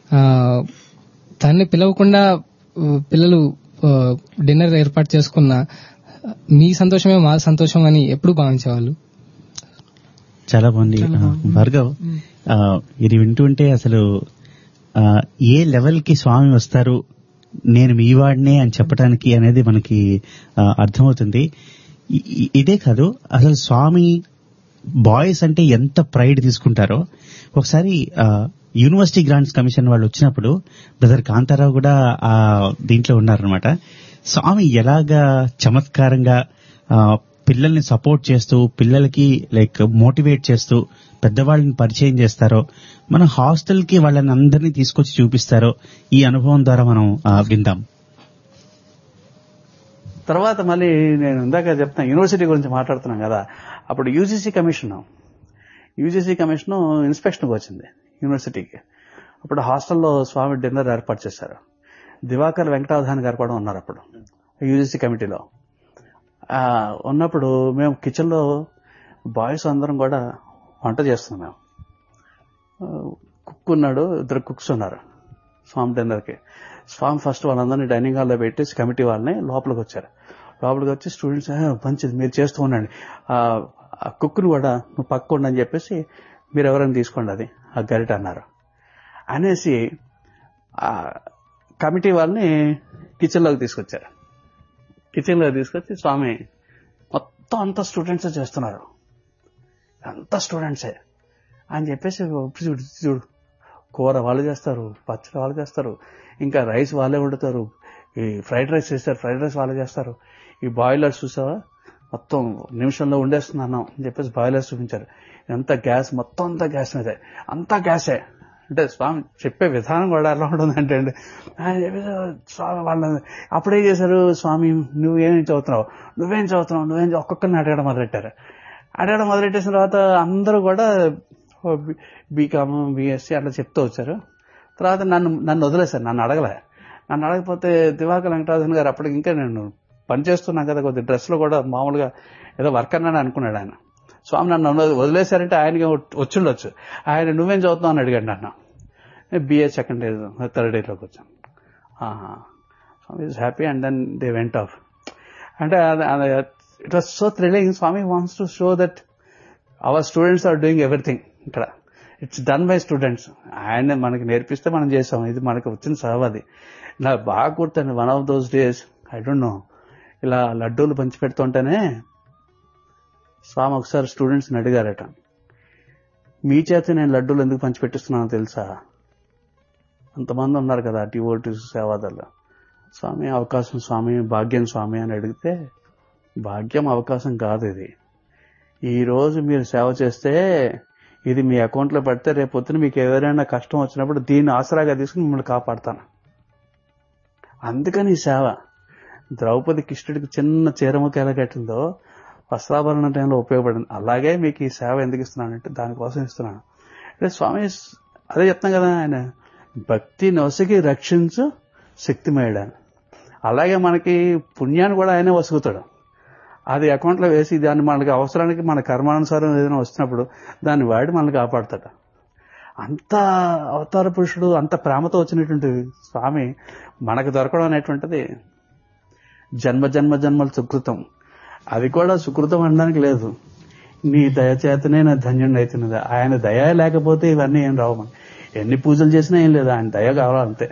తనని పిలవకుండా పిల్లలు డిన్నర్ ఏర్పాటు చేసుకున్న మీ సంతోషమే మా సంతోషం అని ఎప్పుడు భావించేవాళ్ళు? చాలా బాగుంది భార్గవ్. ఇది వింటుంటే అసలు ఏ లెవెల్ కి స్వామి వస్తారు, నేను మీ వాడినే అని చెప్పడానికి అనేది మనకి అర్థమవుతుంది. ఇదే కాదు, అసలు స్వామి బాయ్స్ అంటే ఎంత ప్రైడ్ తీసుకుంటారో. ఒకసారి యూనివర్సిటీ గ్రాంట్స్ కమిషన్ వాళ్ళు వచ్చినప్పుడు బ్రదర్ కాంతారావు కూడా ఆ దీంట్లో ఉన్నారనమాట. స్వామి ఎలాగా చమత్కారంగా పిల్లల్ని సపోర్ట్ చేస్తూ, పిల్లలకి మోటివేట్ చేస్తూ, పెద్దవాళ్ళని పరిచయం చేస్తారో, మన హాస్టల్ కి వాళ్ళని అందరినీ తీసుకొచ్చి చూపిస్తారో, ఈ అనుభవం ద్వారా మనం విందాం. తర్వాత మళ్ళీ నేను ఇందాక చెప్తాను, యూనివర్సిటీ గురించి మాట్లాడుతున్నాం కదా, అప్పుడు యూజీసీ కమిషన్ ఇన్స్పెక్షన్కి వచ్చింది యూనివర్సిటీకి. అప్పుడు హాస్టల్లో స్వామి డిన్నర్ ఏర్పాటు చేశారు. దివాకర్ వెంకటావధాని గారు కూడా ఉన్నారు అప్పుడు యూజీసీ కమిటీలో. ఉన్నప్పుడు మేము కిచెన్లో బాయ్స్ అందరం కూడా వంట చేస్తున్నాం. మేము కుక్ ఉన్నాడు, 2 కుక్స్ ఉన్నారు స్వామి డిన్నర్కి. స్వామి ఫస్ట్ వాళ్ళందరినీ డైనింగ్ హాల్లో పెట్టేసి కమిటీ వాళ్ళని లోపలికి వచ్చి స్టూడెంట్స్ మంచిది మీరు చేస్తూ ఉండండి, ఆ కుక్ను కూడా నువ్వు పక్క ఉండని చెప్పేసి మీరు ఎవరైనా తీసుకోండి అది ఆ గరిట అన్నారు. అనేసి ఆ కమిటీ వాళ్ళని కిచెన్లోకి తీసుకొచ్చారు. కిచెన్లోకి తీసుకొచ్చి స్వామి మొత్తం అంతా స్టూడెంట్సే చేస్తున్నారు, అంతా స్టూడెంట్సే అని చెప్పేసి చూడు, కూర వాళ్ళు చేస్తారు, పచ్చడి వాళ్ళు చేస్తారు, ఇంకా రైస్ వాళ్ళే వండుతారు, ఈ ఫ్రైడ్ రైస్ చేస్తారు, ఫ్రైడ్ రైస్ వాళ్ళే చేస్తారు, ఈ బాయిలర్స్ చూసావా మొత్తం నిమిషంలో ఉండేస్తున్నాను అని చెప్పేసి బాయిలర్స్ చూపించారు. ఎంత గ్యాస్, మొత్తం అంతా గ్యాస్ మీదే, అంతా గ్యాసే. అంటే స్వామి చెప్పే విధానం కూడా ఎలా ఉంటుందంటే అండి, స్వామి వాళ్ళని అప్పుడేం చేశారు, స్వామి నువ్వేం చదువుతున్నావు ఒక్కొక్కరిని అడగడం మొదలెట్టేసిన తర్వాత అందరూ కూడా బీకామ్, బీఎస్సీ అట్లా చెప్తూ వచ్చారు. తర్వాత నన్ను వదిలేశారు, నన్ను అడగకపోతే దివాకర్ వెంకటాధన్ గారు అప్పటికి ఇంకా నేను పనిచేస్తున్నాను కదా, కొద్ది డ్రెస్లో కూడా మామూలుగా ఏదో వర్కర్ అని అనుకున్నాడు ఆయన. స్వామి నన్ను వదిలేశారంటే ఆయనకి వచ్చిండొచ్చు. ఆయన నువ్వేం చదువుతున్నావు అని అడిగాడు నన్ను. నేను BA సెకండ్ ఇయర్, థర్డ్ ఇయర్లోకి వచ్చాను. స్వామి is happy and then they went off. అంటే it was so thrilling. Swamy wants to show that our students are doing everything. ఇక్కడ ఇట్స్ డన్ బై స్టూడెంట్స్. ఆయన మనకి నేర్పిస్తే మనం చేసాం, ఇది మనకు వచ్చిన సహవాది. నాకు బాగా గుర్తండి, one of those days I don't know, ఇలా లడ్డూలు పంచి పెడుతుంటేనే స్వామి ఒకసారి స్టూడెంట్స్ని అడిగారట, మీ చేత నేను లడ్డూలు ఎందుకు పంచిపెట్టిస్తున్నానో తెలుసా? అంతమంది ఉన్నారు కదా డివోటీస్, సేవాదాలు. స్వామి అవకాశం స్వామి, భాగ్యం స్వామి అని అడిగితే, భాగ్యం అవకాశం కాదు ఇది. ఈరోజు మీరు సేవ చేస్తే ఇది మీ అకౌంట్లో పడితే రేపు పొద్దున మీకు ఎవరైనా కష్టం వచ్చినప్పుడు దీన్ని ఆసరాగా తీసుకుని మిమ్మల్ని కాపాడుతాను. అందుకని ఈ సేవ. ద్రౌపది కృష్ణుడికి చిన్న చీరముఖ ఎలా కట్టిందో వస్త్రాభరణ టైంలో ఉపయోగపడింది. అలాగే మీకు ఈ సేవ ఎందుకు ఇస్తున్నానంటే దానికోసం ఇస్తున్నాను. అంటే స్వామి అదే చెప్తాం కదా, ఆయన భక్తి నొసగి రక్షించు శక్తిమయడాను. అలాగే మనకి పుణ్యాన్ని కూడా ఆయనే వసుగుతాడు. అది అకౌంట్లో వేసి దాన్ని మనకి అవసరానికి మన కర్మానుసారం ఏదైనా వస్తున్నప్పుడు దాన్ని వాడి మనల్ని కాపాడతాడు. అంత అవతార పురుషుడు, అంత ప్రేమతో వచ్చినటువంటి స్వామి మనకు దొరకడం అనేటువంటిది జన్మల సుకృతం. అది కూడా సుకృతం అనడానికి లేదు. నీ దయచేతనే నా ధన్యుడిని అవుతున్నది. ఆయన దయ లేకపోతే ఇవన్నీ ఏం రావు. మనం ఎన్ని పూజలు చేసినా ఏం లేదు, ఆయన దయ కావాలంతే.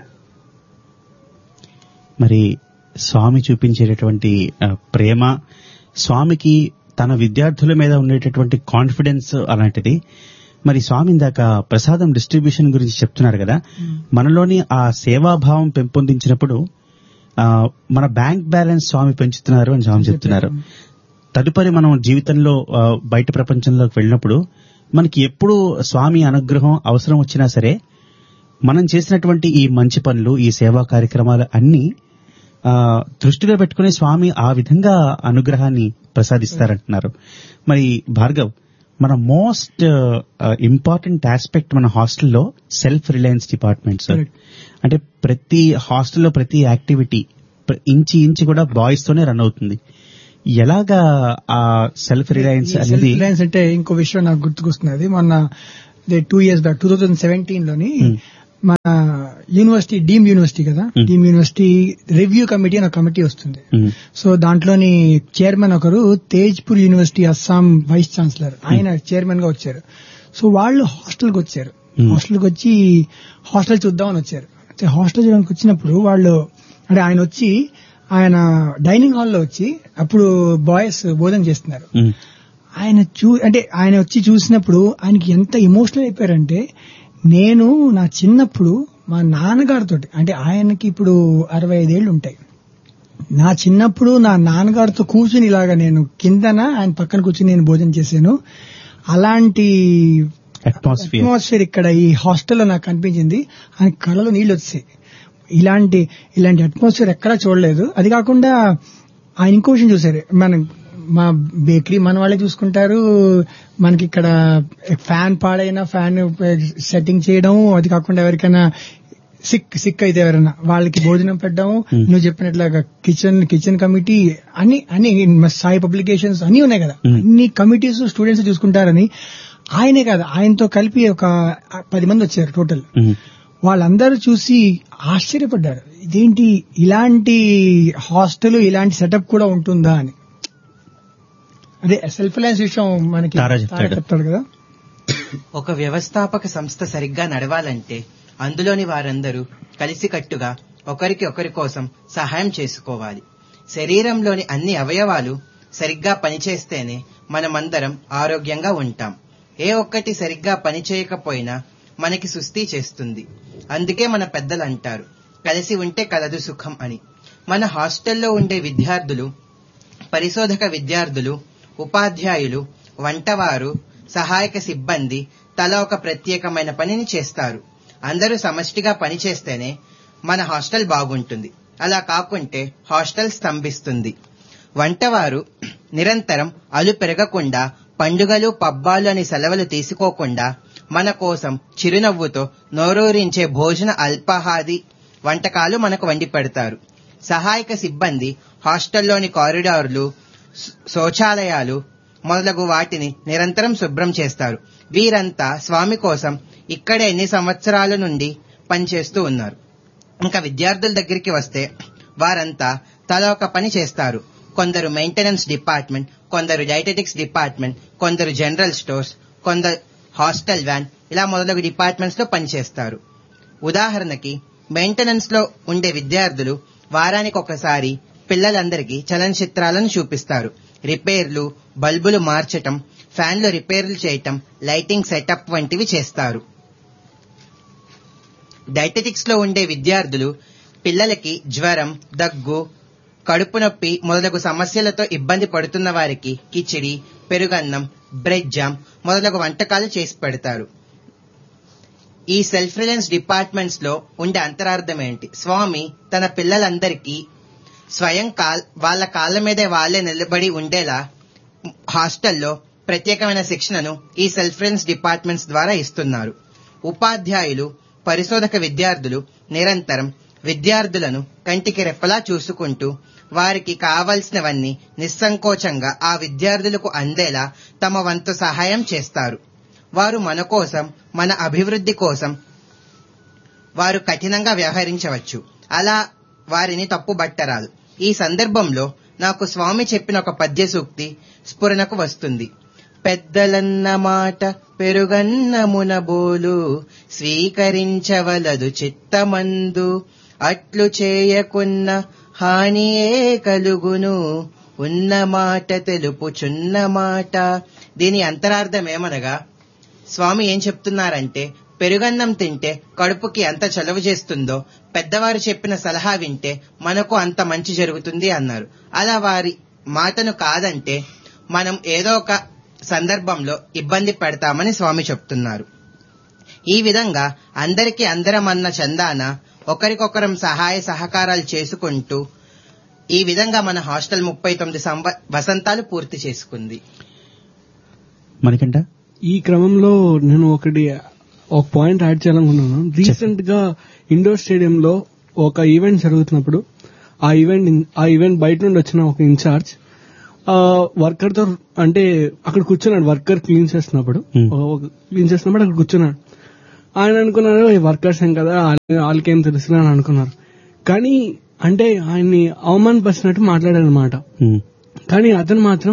మరి స్వామి చూపించేటటువంటి ప్రేమ, స్వామికి తన విద్యార్థుల మీద ఉండేటటువంటి కాన్ఫిడెన్స్ అలాంటిది. మరి స్వామి ఇందాక ప్రసాదం డిస్ట్రిబ్యూషన్ గురించి చెప్తున్నారు కదా, మనలోని ఆ సేవాభావం పెంపొందించినప్పుడు మన బ్యాంక్ బ్యాలెన్స్ స్వామి పెంచుతున్నారు అని స్వామి చెప్తున్నారు. తదుపరి మనం జీవితంలో బయట ప్రపంచంలోకి వెళ్ళినప్పుడు మనకి ఎప్పుడు స్వామి అనుగ్రహం అవసరం వచ్చినా సరే, మనం చేసినటువంటి ఈ మంచి పనులు, ఈ సేవా కార్యక్రమాలు అన్ని దృష్టిలో పెట్టుకుని స్వామి ఆ విధంగా అనుగ్రహాన్ని ప్రసాదిస్తారంటున్నారు. మరి భార్గవ్, మన మోస్ట్ ఇంపార్టెంట్ ఆస్పెక్ట్ మన హాస్టల్లో సెల్ఫ్ రిలయన్స్ డిపార్ట్మెంట్ సార్. అంటే ప్రతి హాస్టల్లో ప్రతి యాక్టివిటీ ఇంచి కూడా బాయ్స్ తోనే రన్ అవుతుంది. ఎలాగా ఆ సెల్ఫ్ రిలయన్స్ అనేది? రిలయన్స్ అంటే ఇంకో విషయం నాకు గుర్తుకొస్తున్నది. మొన్న 2 years బ్యాక్ 2017 లోని మన యూనివర్సిటీ డీమ్డ్ యూనివర్సిటీ కదా, డీమ్ యూనివర్సిటీ రివ్యూ కమిటీ అని ఒక కమిటీ వస్తుంది. సో దాంట్లోని చైర్మన్ ఒకరు Tezpur university Assam vice chancellor, ఆయన చైర్మన్ గా వచ్చారు. సో వాళ్ళు హాస్టల్కి వచ్చారు. హాస్టల్కి వచ్చి హాస్టల్ చూద్దామని వచ్చారు. హాస్టల్ చూడడానికి వచ్చినప్పుడు వాళ్ళు అంటే ఆయన డైనింగ్ హాల్లో వచ్చి అప్పుడు బాయ్స్ భోజనం చేస్తున్నారు. ఆయన వచ్చి చూసినప్పుడు ఆయనకి ఎంత ఎమోషనల్ అయిపోయారంటే, నేను నా చిన్నప్పుడు మా నాన్నగారితో, అంటే ఆయనకి ఇప్పుడు 65 ఏళ్ళు ఉంటాయి, నా చిన్నప్పుడు నా నాన్నగారితో కూర్చుని ఇలాగా నేను కిందన ఆయన పక్కన కూర్చుని నేను భోజనం చేశాను. అలాంటి అట్మాస్ఫియర్ ఇక్కడ ఈ హాస్టల్లో నాకు కనిపించింది. ఆయన కళ్ళలో నీళ్ళు వచ్చాయి. ఇలాంటి అట్మాస్ఫియర్ ఎక్కడా చూడలేదు. అది కాకుండా ఆయన ఇంకో విషయం చూసారు, మా బేకరీ మన వాళ్ళే చూసుకుంటారు, మనకి ఇక్కడ ఫ్యాన్ పాడైనా ఫ్యాన్ సెట్టింగ్ చేయడం, అది కాకుండా ఎవరికైనా సిక్ అయితే ఎవరైనా వాళ్ళకి భోజనం పెట్టడం, నువ్వు చెప్పినట్లాగా కిచెన్ కమిటీ అన్ని సాయి పబ్లికేషన్స్ అన్ని ఉన్నాయి కదా, అన్ని కమిటీస్ స్టూడెంట్స్ చూసుకుంటారని. ఆయనే కాదు, ఆయనతో కలిపి ఒక 10 మంది వచ్చారు టోటల్. వాళ్ళందరూ చూసి ఆశ్చర్యపడ్డారు, ఇదేంటి ఇలాంటి హాస్టల్ ఇలాంటి సెటప్ కూడా ఉంటుందా అని. అదే సెల్ఫ్ రిలయన్స్ విషయం మనకి చెప్తాడు కదా. ఒక వ్యవస్థాపక సంస్థ సరిగ్గా నడవాలంటే అందులోని వారందరూ కలిసికట్టుగా ఒకరి కోసం సహాయం చేసుకోవాలి. శరీరంలోని అన్ని అవయవాలు సరిగ్గా పనిచేస్తేనే మనమందరం ఆరోగ్యంగా ఉంటాం. ఏ ఒక్కటి సరిగ్గా పనిచేయకపోయినా మనకి సుస్థి చేస్తుంది. అందుకే మన పెద్దలు అంటారు, కలిసి ఉంటే కలదు సుఖం అని. మన హాస్టల్లో ఉండే విద్యార్థులు, పరిశోధక విద్యార్థులు, ఉపాధ్యాయులు, వంటవారు, సహాయక సిబ్బంది తలా ఒక ప్రత్యేకమైన పనిని చేస్తారు. అందరూ సమష్టిగా పనిచేస్తేనే మన హాస్టల్ బాగుంటుంది. అలా కాకుంటే హాస్టల్ స్తంభిస్తుంది. వంటవారు నిరంతరం అలు పెరగకుండా, పండుగలు పబ్బాలు అని సెలవులు తీసుకోకుండా మన కోసం చిరునవ్వుతో నోరూరించే భోజన అల్పాహాది వంటకాలు మనకు వండి పెడతారు. సహాయక సిబ్బంది హాస్టల్లోని కారిడార్లు, శౌచాలయాలు మొదలగు వాటిని నిరంతరం శుభ్రం చేస్తారు. వీరంతా స్వామి కోసం ఇక్కడే ఎన్ని సంవత్సరాల నుండి పనిచేస్తూ ఉన్నారు. ఇంకా విద్యార్థుల దగ్గరికి వస్తే వారంతా తలా ఒక పని చేస్తారు. కొందరు మెయింటెనెన్స్ డిపార్ట్మెంట్, కొందరు డైటెటిక్స్ డిపార్ట్మెంట్, కొందరు జనరల్ స్టోర్స్, కొందరు హాస్టల్ వ్యాన్, ఇలా మొదలగు డిపార్ట్మెంట్స్ లో పనిచేస్తారు. ఉదాహరణకి మెయింటెనెన్స్ లో ఉండే విద్యార్థులు వారానికి ఒకసారి పిల్లలందరికీ చలనచిత్రాలను చూపిస్తారు. రిపేర్లు, బల్బులు మార్చటం, ఫ్యాన్లు రిపేర్లు చేయటం, లైటింగ్ సెటప్ వంటివి చేస్తారు. డైటెటిక్స్ లో ఉండే విద్యార్థులు పిల్లలకి జ్వరం, దగ్గు, కడుపు నొప్పి మొదలగు సమస్యలతో ఇబ్బంది పడుతున్న వారికి కిచిడి, పెరుగన్నం, బ్రెడ్ జామ్ మొదలగు వంటకాలు చేసి పెడతారు. ఈ సెల్ఫ్ రిలయన్స్ డిపార్ట్మెంట్స్ లో ఉండే అంతరార్థం ఏంటి? స్వామి తన పిల్లలందరికీ స్వయం వాళ్ళ కాళ్ల మీదే వాళ్లే నిలబడి ఉండేలా హాస్టల్లో ప్రత్యేకమైన శిక్షణను ఈ సెల్ఫ్ రిలయన్స్ డిపార్ట్మెంట్స్ ద్వారా ఇస్తున్నారు. ఉపాధ్యాయులు, పరిశోధక విద్యార్థులు నిరంతరం విద్యార్థులను కంటికి రెప్పలా చూసుకుంటూ వారికి కావలసినవన్నీ నిస్సంకోచంగా ఆ విద్యార్థులకు అందేలా తమ వంతు సహాయం చేస్తారు. వారు మన కోసం, మన అభివృద్ధి కోసం వారు కఠినంగా వ్యవహరించవచ్చు. అలా వారిని తప్పుబట్టరాదు. ఈ సందర్భంలో నాకు స్వామి చెప్పిన ఒక పద్య సూక్తి స్ఫురణకు వస్తుంది. పెద్దలన్న మాట పెరుగన్నమున బోలు, స్వీకరించవలదు చిత్తమందు, అట్లు చేయకున్న హానియే కలుగును, ఉన్న మాట తెలుపుచున్న మాట. దీని అంతరార్థం ఏమనగా, స్వామి ఏం చెప్తున్నారంటే, పెరుగన్నం తింటే కడుపుకి ఎంత చలువ చేస్తుందో పెద్దవారు చెప్పిన సలహా వింటే మనకు అంత మంచి జరుగుతుంది అన్నారు. అలా వారి మాటను కాదంటే మనం ఏదో ఒక సందర్భంలో ఇబ్బంది పెడతామని స్వామి చెప్తున్నారు. ఈ విధంగా అందరికీ అందరమన్న చందాన ఒకరికొకరం సహాయ సహకారాలు చేసుకుంటూ ఈ విధంగా మన హాస్టల్ 39 వసంతాలు పూర్తి చేసుకుంది. మనకంట ఈ క్రమంలో నేను ఒక పాయింట్ యాడ్ చేయాలనుకున్నాను. రీసెంట్ గా ఇండోర్ స్టేడియంలో ఒక ఈవెంట్ జరుగుతున్నప్పుడు ఆ ఈవెంట్ బయట నుండి వచ్చిన ఒక ఇన్ఛార్జ్ వర్కర్ తో, అంటే అక్కడ కూర్చున్నాడు, వర్కర్ క్లీన్ చేస్తున్నప్పుడు అక్కడ కూర్చున్నాడు. ఆయన అనుకున్నారు వర్కర్స్ ఏం కదా వాళ్ళకేం తెలుసు అని అనుకున్నారు. కానీ అంటే ఆయన్ని అవమానపరిచినట్టు మాట్లాడారు అనమాట. కానీ అతను మాత్రం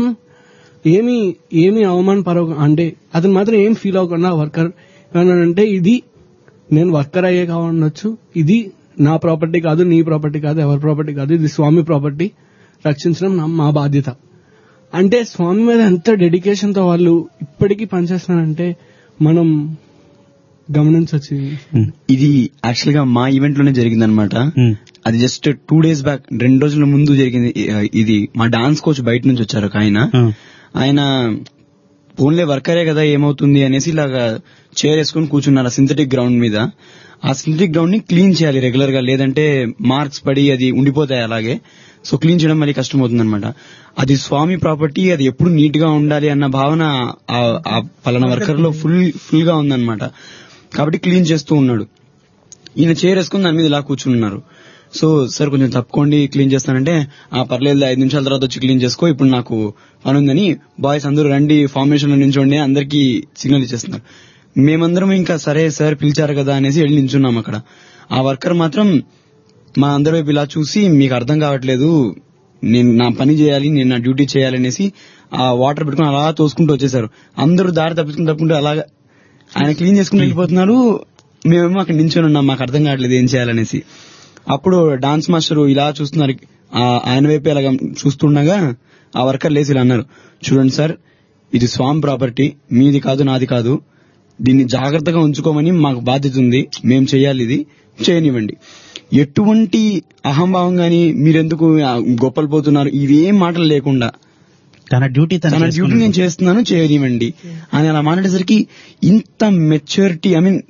ఏమి అంటే అతను మాత్రం ఏం ఫీల్ అవ్వకుండా వర్కర్ ఏమన్నానంటే, ఇది నేను వర్కర్ అయ్యే కావచ్చు, ఇది నా ప్రాపర్టీ కాదు, నీ ప్రాపర్టీ కాదు, ఎవరి ప్రాపర్టీ కాదు, ఇది స్వామి ప్రాపర్టీ, రక్షించడం మా బాధ్యత. అంటే స్వామి మీద ఎంత డెడికేషన్ తో వాళ్ళు ఇప్పటికీ పనిచేస్తున్నారంటే మనం గమనించవచ్చు. ఇది యాక్చువల్ గా మా ఈవెంట్ లోనే జరిగిందనమాట. అది జస్ట్ 2 days బ్యాక్, 2 రోజుల ముందు జరిగింది. ఇది మా డాన్స్ కోచ్ బయట నుంచి వచ్చారు ఒక ఆయన ఓన్లీ వర్కరే కదా ఏమవుతుంది అనేసి ఇలాగా చైర్ వేసుకుని కూర్చున్నారు ఆ సింథటిక్ గ్రౌండ్ మీద. ఆ సింథటిక్ గ్రౌండ్ ని క్లీన్ చేయాలి రెగ్యులర్ గా, లేదంటే మార్క్స్ పడి అది ఉండిపోతాయి అలాగే. సో క్లీన్ చేయడం మళ్ళీ కష్టం అవుతుంది అనమాట. అది స్వామి ప్రాపర్టీ, అది ఎప్పుడు నీట్ గా ఉండాలి అన్న భావన ఆ పలానా వర్కర్ లో ఫుల్ గా ఉందన్నమాట. కాబట్టి క్లీన్ చేస్తూ ఉన్నాడు. ఈయన చైర్ వేసుకుని దాని మీద ఇలా కూర్చున్నారు. సో సార్ కొంచెం తప్పుకోండి క్లీన్ చేస్తానంటే, పర్లేదు 5 నిమిషాల తర్వాత వచ్చి క్లీన్ చేసుకో, ఇప్పుడు నాకు పని ఉందని బాయ్స్ అందరూ రండి ఫార్మేషన్ లో నించోండి అందరికీ సిగ్నల్ ఇచ్చేస్తున్నారు. మేమందరం ఇంకా సరే సార్ పిలిచారు కదా అనేసి వెళ్ళి నించున్నాం అక్కడ. ఆ వర్కర్ మాత్రం మా అందరి వైపు ఇలా చూసి, మీకు అర్థం కావట్లేదు, నేను నా పని చేయాలి, నేను నా డ్యూటీ చేయాలి అనేసి ఆ వాటర్ పెట్టుకుని అలా తోసుకుంటూ వచ్చేసారు. అందరూ దారి తప్పుకుంటూ అలాగా ఆయన క్లీన్ చేసుకుని వెళ్ళిపోతున్నారు. మేమేమో అక్కడ నించొని ఉన్నాం, మాకు అర్థం కావట్లేదు ఏం చేయాలనేసి. అప్పుడు డాన్స్ మాస్టర్ ఇలా చూస్తున్నారు, ఆయన వైపు అలాగా చూస్తుండగా ఆ వర్కర్ లేసి ఇలా అన్నారు, చూడండి సార్, ఇది స్వామి ప్రాపర్టీ, మీది కాదు నాది కాదు, దీన్ని జాగ్రత్తగా ఉంచుకోమని మాకు బాధ్యత ఉంది, మేము చేయాలి, ఇది చేయనివ్వండి. ఎటువంటి అహంభావం గాని మీరెందుకు గొప్పలు పోతున్నారు ఇవేం మాటలు లేకుండా తన డ్యూటీ నేను చేస్తున్నాను చేయనివ్వండి అని అలా మాట్లాడేసరికి ఇంత మెచ్యూరిటీ, ఐ మీన్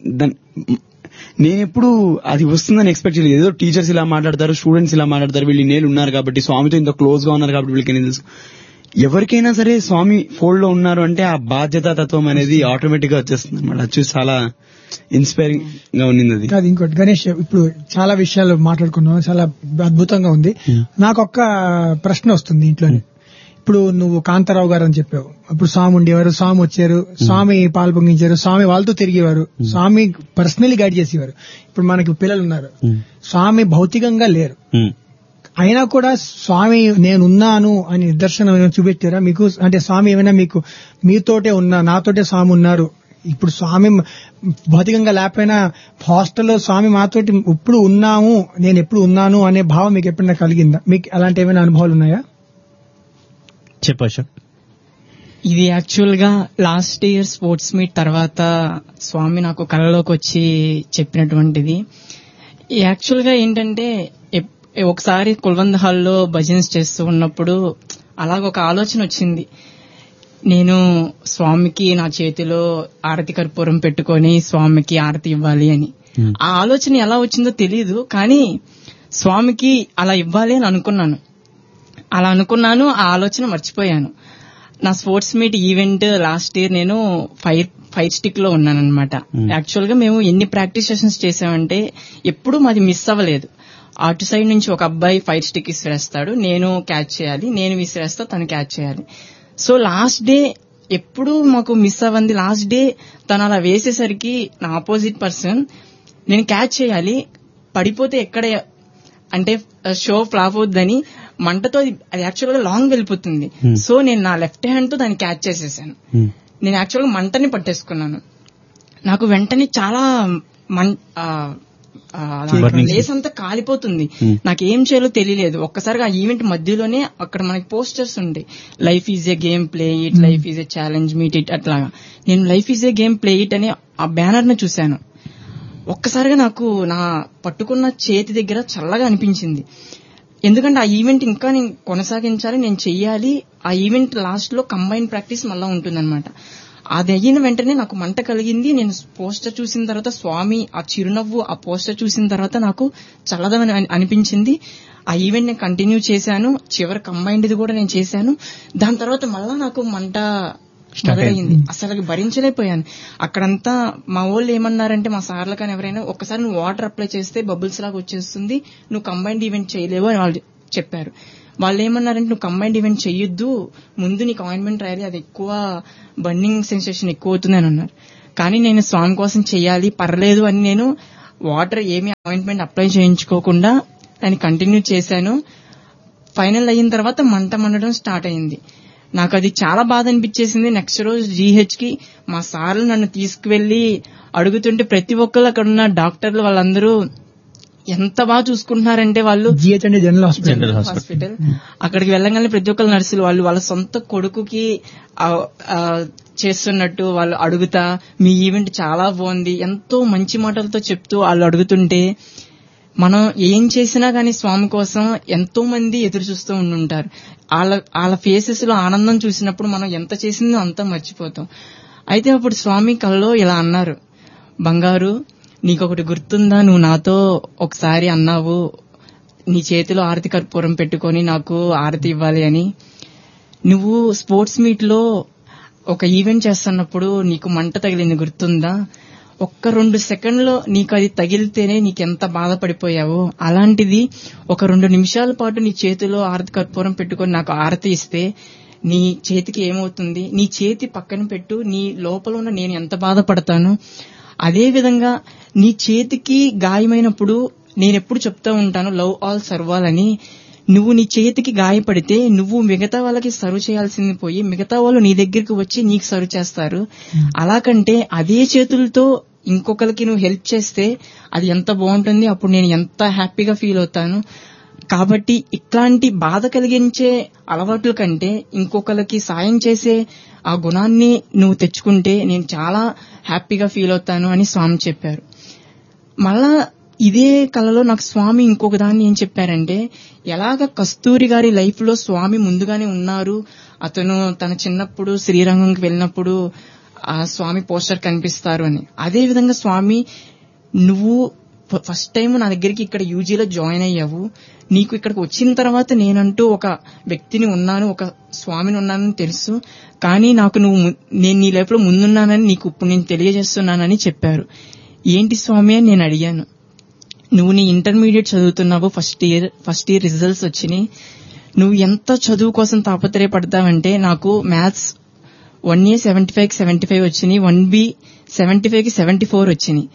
నేనెప్పుడు అది వస్తుందని ఎక్స్పెక్ట్ చేయలేదు. ఏదో టీచర్స్ ఇలా మాట్లాడతారు, స్టూడెంట్స్ ఇలా మాట్లాడతారు, వీళ్ళు ఇన్నేళ్ళు ఉన్నారు కాబట్టి, స్వామితో ఇంత క్లోజ్ గా ఉన్నారు కాబట్టి వీళ్ళకి తెలుసు. ఎవరికైనా సరే స్వామి ఫోల్డ్ లో ఉన్నారు అంటే ఆ బాధ్యతా తత్వం అనేది ఆటోమేటిక్ గా వచ్చేస్తుంది అనమాట. అది చూసి చాలా ఇన్స్పైరింగ్ గా ఉన్నది. కాదు ఇంకోటి గణేష్, ఇప్పుడు చాలా విషయాలు మాట్లాడుకున్నాం, చాలా అద్భుతంగా ఉంది. నాకు ఒక్క ప్రశ్న వస్తుంది ఇంట్లోనే. ఇప్పుడు నువ్వు కాంతారావు గారు అని చెప్పావు, అప్పుడు స్వామి ఉండేవారు, స్వామి వచ్చారు, స్వామి పాలు పొంగించారు, స్వామి వాళ్ళతో తిరిగేవారు, స్వామి పర్సనలీ గైడ్ చేసేవారు. ఇప్పుడు మనకి పిల్లలు ఉన్నారు, స్వామి భౌతికంగా లేరు, అయినా కూడా స్వామి నేనున్నాను అని నిదర్శనం ఏమైనా చూపెట్టారా మీకు? అంటే స్వామి ఏమైనా మీకు మీతోటే ఉన్నా, నాతోటే స్వామి ఉన్నారు, ఇప్పుడు స్వామి భౌతికంగా లేకపోయినా హాస్టల్లో స్వామి మాతోటి ఇప్పుడు ఉన్నాము, నేను ఎప్పుడు ఉన్నాను అనే భావం మీకు ఎప్పుడైనా కలిగిందా? మీకు అలాంటి ఏమైనా అనుభవాలు ఉన్నాయా? చెప్పచ్చు. ఇది యాక్చువల్ గా లాస్ట్ ఇయర్ స్పోర్ట్స్ మీట్ తర్వాత స్వామి నాకు కళలోకి వచ్చి చెప్పినటువంటిది. యాక్చువల్ గా ఏంటంటే ఒకసారి కుల్వంద్ హాల్లో భజన్స్ చేస్తూ ఉన్నప్పుడు అలాగ ఒక ఆలోచన వచ్చింది. నేను స్వామికి నా చేతిలో ఆరతి కర్పూరం పెట్టుకొని స్వామికి ఆరతి ఇవ్వాలి అని. ఆ ఆలోచన ఎలా వచ్చిందో తెలియదు, కానీ స్వామికి అలా ఇవ్వాలి అని అనుకున్నాను. అలా అనుకున్నాను, ఆ ఆలోచన మర్చిపోయాను. నా sports meet event last year నేను ఫైర్ స్టిక్ లో ఉన్నానన్నమాట. యాక్చువల్ గా మేము ఎన్ని ప్రాక్టీస్ సెషన్స్ చేసామంటే ఎప్పుడు మాది మిస్ అవ్వలేదు. అటు సైడ్ నుంచి ఒక అబ్బాయి ఫైర్ స్టిక్ విసిరేస్తాడు, నేను క్యాచ్ చేయాలి, నేను విసిరేస్తా, తను క్యాచ్ చేయాలి. సో లాస్ట్ డే ఎప్పుడు మాకు మిస్ అవ్వంది. లాస్ట్ డే తను అలా వేసేసరికి నా ఆపోజిట్ పర్సన్ నేను క్యాచ్ చేయాలి, పడిపోతే ఎక్కడ అంటే షో ఫ్లాప్ అవుద్దని మంటతో అది యాక్చువల్ గా లాంగ్ వెళ్ళిపోతుంది. సో నేను నా లెఫ్ట్ హ్యాండ్ తో దాన్ని క్యాచ్ చేసేసాను. నేను యాక్చువల్ గా మంటని పట్టేసుకున్నాను. నాకు వెంటనే చాలా ప్లేస్ అంతా కాలిపోతుంది, నాకేం చేయాలో తెలియలేదు. ఒక్కసారిగా ఆ ఈవెంట్ మధ్యలోనే అక్కడ మనకి పోస్టర్స్ ఉండే, life is a game play it, life is a challenge meet it, అట్లాగా. నేను life is a game play it అని ఆ బ్యానర్ ను చూశాను. ఒక్కసారిగా నాకు నా పట్టుకున్న చేతి దగ్గర చల్లగా అనిపించింది. ఎందుకంటే ఆ ఈవెంట్ ఇంకా నేను కొనసాగించాలి, నేను చెయ్యాలి. ఆ ఈవెంట్ లాస్ట్ లో కంబైన్ ప్రాక్టీస్ మళ్ళా ఉంటుందన్నమాట. అది అయిన వెంటనే నాకు మంట కలిగింది. నేను పోస్టర్ చూసిన తర్వాత స్వామి ఆ చిరునవ్వు, ఆ పోస్టర్ చూసిన తర్వాత నాకు చల్లదమని అనిపించింది. ఆ ఈవెంట్ నేను కంటిన్యూ చేశాను, చివరి కంబైన్డ్ కూడా నేను చేశాను. దాని తర్వాత మళ్ళా నాకు మంట మొదలైంది. అసలు భరించలేకపోయాను. అక్కడంతా మా వాళ్ళు ఏమన్నారంటే, మా సార్లు కానీ ఎవరైనా, ఒక్కసారి నువ్వు వాటర్ అప్లై చేస్తే బబుల్స్ లాగా వచ్చేస్తుంది, నువ్వు కంబైన్డ్ ఈవెంట్ చేయలేవు అని వాళ్ళు చెప్పారు. వాళ్ళు ఏమన్నారంటే, నువ్వు కంబైన్డ్ ఈవెంట్ చెయ్యొద్దు, ముందు నీకు ఆయింట్మెంట్ రాయాలి, అది ఎక్కువ బర్నింగ్ సెన్సేషన్ ఎక్కువ అవుతుంది అని అన్నారు. కానీ నేను స్వామి కోసం చెయ్యాలి, పర్లేదు అని నేను వాటర్ ఏమి అపాయింట్మెంట్ అప్లై చేయించుకోకుండా దాన్ని కంటిన్యూ చేశాను. ఫైనల్ అయిన తర్వాత మంట మండడం స్టార్ట్ అయింది. నాకు అది చాలా బాధ అనిపించేసింది. నెక్స్ట్ రోజు జీహెచ్ కి మా సార్లు నన్ను తీసుకువెళ్లి అడుగుతుంటే ప్రతి ఒక్కరు అక్కడ ఉన్న డాక్టర్లు వాళ్ళందరూ ఎంత బాగా చూసుకుంటున్నారంటే వాళ్ళు జిహెచ్ అంటే జనరల్ హాస్పిటల్ అక్కడికి వెళ్ళగానే ప్రతి ఒక్కరు నర్సులు వాళ్ళ సొంత కొడుకుకి చేస్తున్నట్టు వాళ్ళు అడుగుతా మీ ఈవెంట్ చాలా బాగుంది ఎంతో మంచి మాటలతో చెప్తూ వాళ్ళు అడుగుతుంటే మనం ఏం చేసినా గానీ స్వామి కోసం ఎంతో మంది ఎదురు చూస్తూ ఉండుంటారు. వాళ్ళ ఫేసెస్ లో ఆనందం చూసినప్పుడు మనం ఎంత చేసిందో అంతా మర్చిపోతాం. అయితే అప్పుడు స్వామి కల్లో ఇలా అన్నారు, బంగారు నీకొకటి గుర్తుందా, నువ్వు నాతో ఒకసారి అన్నావు నీ చేతిలో ఆరతి కర్పూరం పెట్టుకొని నాకు ఆరతి ఇవ్వాలి అని. నువ్వు స్పోర్ట్స్ మీట్ లో ఒక ఈవెంట్ చేస్తున్నప్పుడు నీకు మంట తగిలింది గుర్తుందా, ఒక్క 2 సెకండ్లో నీకు అది తగిలితేనే నీకెంత బాధపడిపోయావో, అలాంటిది ఒక 2 నిమిషాల పాటు నీ చేతిలో ఆరతి కర్పూరం పెట్టుకొని నాకు ఆరతి ఇస్తే నీ చేతికి ఏమవుతుంది, నీ చేతి పక్కన పెట్టు, నీ లోపల ఉన్న నేను ఎంత బాధపడతాను. అదే విధంగా నీ చేతికి గాయమైనప్పుడు నేనెప్పుడు చెప్తా ఉంటాను లవ్ ఆల్ సర్వాల్ అని. నువ్వు నీ చేతికి గాయపడితే నువ్వు మిగతా వాళ్ళకి సర్వ్ చేయాల్సింది పోయి మిగతా వాళ్ళు నీ దగ్గరికి వచ్చి నీకు సర్వ్ చేస్తారు. అలాకంటే అదే చేతులతో ఇంకొకరికి నువ్వు హెల్ప్ చేస్తే అది ఎంత బాగుంటుంది, అప్పుడు నేను ఎంత హ్యాపీగా ఫీల్ అవుతాను. కాబట్టి ఇట్లాంటి బాధ కలిగించే అలవాట్ల కంటే ఇంకొకరికి సాయం చేసే ఆ గుణాన్ని నువ్వు తెచ్చుకుంటే నేను చాలా హ్యాపీగా ఫీల్ అవుతాను అని స్వామి చెప్పారు. మళ్ళా ఇదే కళలో నాకు స్వామి ఇంకొక దాన్ని ఏం చెప్పారంటే, ఎలాగ కస్తూరి గారి లైఫ్ లో స్వామి ముందుగానే ఉన్నారు, అతను తన చిన్నప్పుడు శ్రీరంగంకి వెళ్ళినప్పుడు ఆ స్వామి పోస్టర్ కనిపిస్తారు అని. అదే విధంగా స్వామి నువ్వు ఫస్ట్ టైం నా దగ్గరికి ఇక్కడ యూజీలో జాయిన్ అయ్యావు, నీకు ఇక్కడికి వచ్చిన తర్వాత నేనంటూ ఒక వ్యక్తిని ఉన్నాను, ఒక స్వామిని ఉన్నానని తెలుసు, కానీ నాకు నేను నీ లైఫ్ లో ముందున్నానని నీకు ఇప్పుడు నేను తెలియజేస్తున్నానని చెప్పారు. ఏంటి స్వామి అని నేను అడిగాను. నువ్వు నీ ఇంటర్మీడియట్ చదువుతున్నావు, ఫస్ట్ ఇయర్ రిజల్ట్స్ వచ్చినాయి, నువ్వు ఎంత చదువు కోసం తాపత్రయపడతావంటే నాకు మ్యాథ్స్ 1A 75 వచ్చినాయి, 1B 75కి 74 వచ్చినాయి.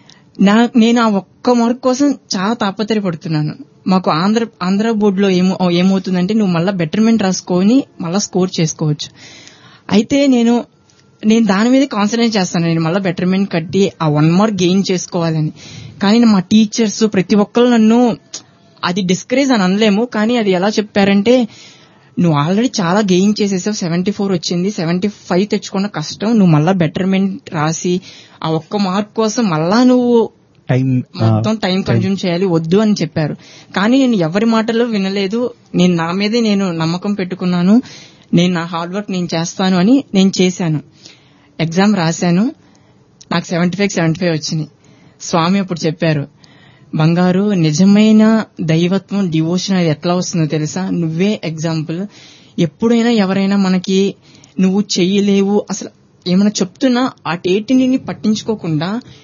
నేను ఆ ఒక్క మార్క్ కోసం చాలా తాపత్రయపడుతున్నాను. మాకు ఆంధ్ర బోర్డులో ఏమవుతుందంటే నువ్వు మళ్ళా బెటర్మెంట్ రాసుకొని మళ్ళా స్కోర్ చేసుకోవచ్చు. అయితే నేను దాని మీద కాన్సన్ట్రేట్ చేస్తాను, నేను మళ్ళీ బెటర్మెంట్ కట్టి ఆ 1 మార్క్ గెయిన్ చేసుకోవాలని. కానీ మా టీచర్స్ ప్రతి ఒక్కరు నన్ను అది డిస్కరేజ్ అని అనలేము, కానీ అది ఎలా చెప్పారంటే నువ్వు ఆల్రెడీ చాలా గెయిన్ చేసేసావు, 74 వచ్చింది, 75 తెచ్చుకున్న కష్టం, నువ్వు మళ్ళా బెటర్మెంట్ రాసి ఆ ఒక్క మార్క్ కోసం మళ్ళా నువ్వు మొత్తం టైం కన్జ్యూమ్ చేయాలి, వద్దు అని చెప్పారు. కానీ నేను ఎవరి మాటలు వినలేదు, నేను నా మీదే నేను నమ్మకం పెట్టుకున్నాను, నేను నా హార్డ్ వర్క్ నేను చేస్తాను అని నేను చేశాను. ఎగ్జామ్ రాశాను, నాకు 75 వచ్చినాయి. స్వామి అప్పుడు చెప్పారు, బంగారు నిజమైన దైవత్వం డివోషన్ అది ఎట్లా వస్తుందో తెలుసా, నువ్వే ఎగ్జాంపుల్. ఎప్పుడైనా ఎవరైనా మనకి నువ్వు చెయ్యలేవు అసలు ఏమైనా చెప్తున్నా అటేటిని పట్టించుకోకుండా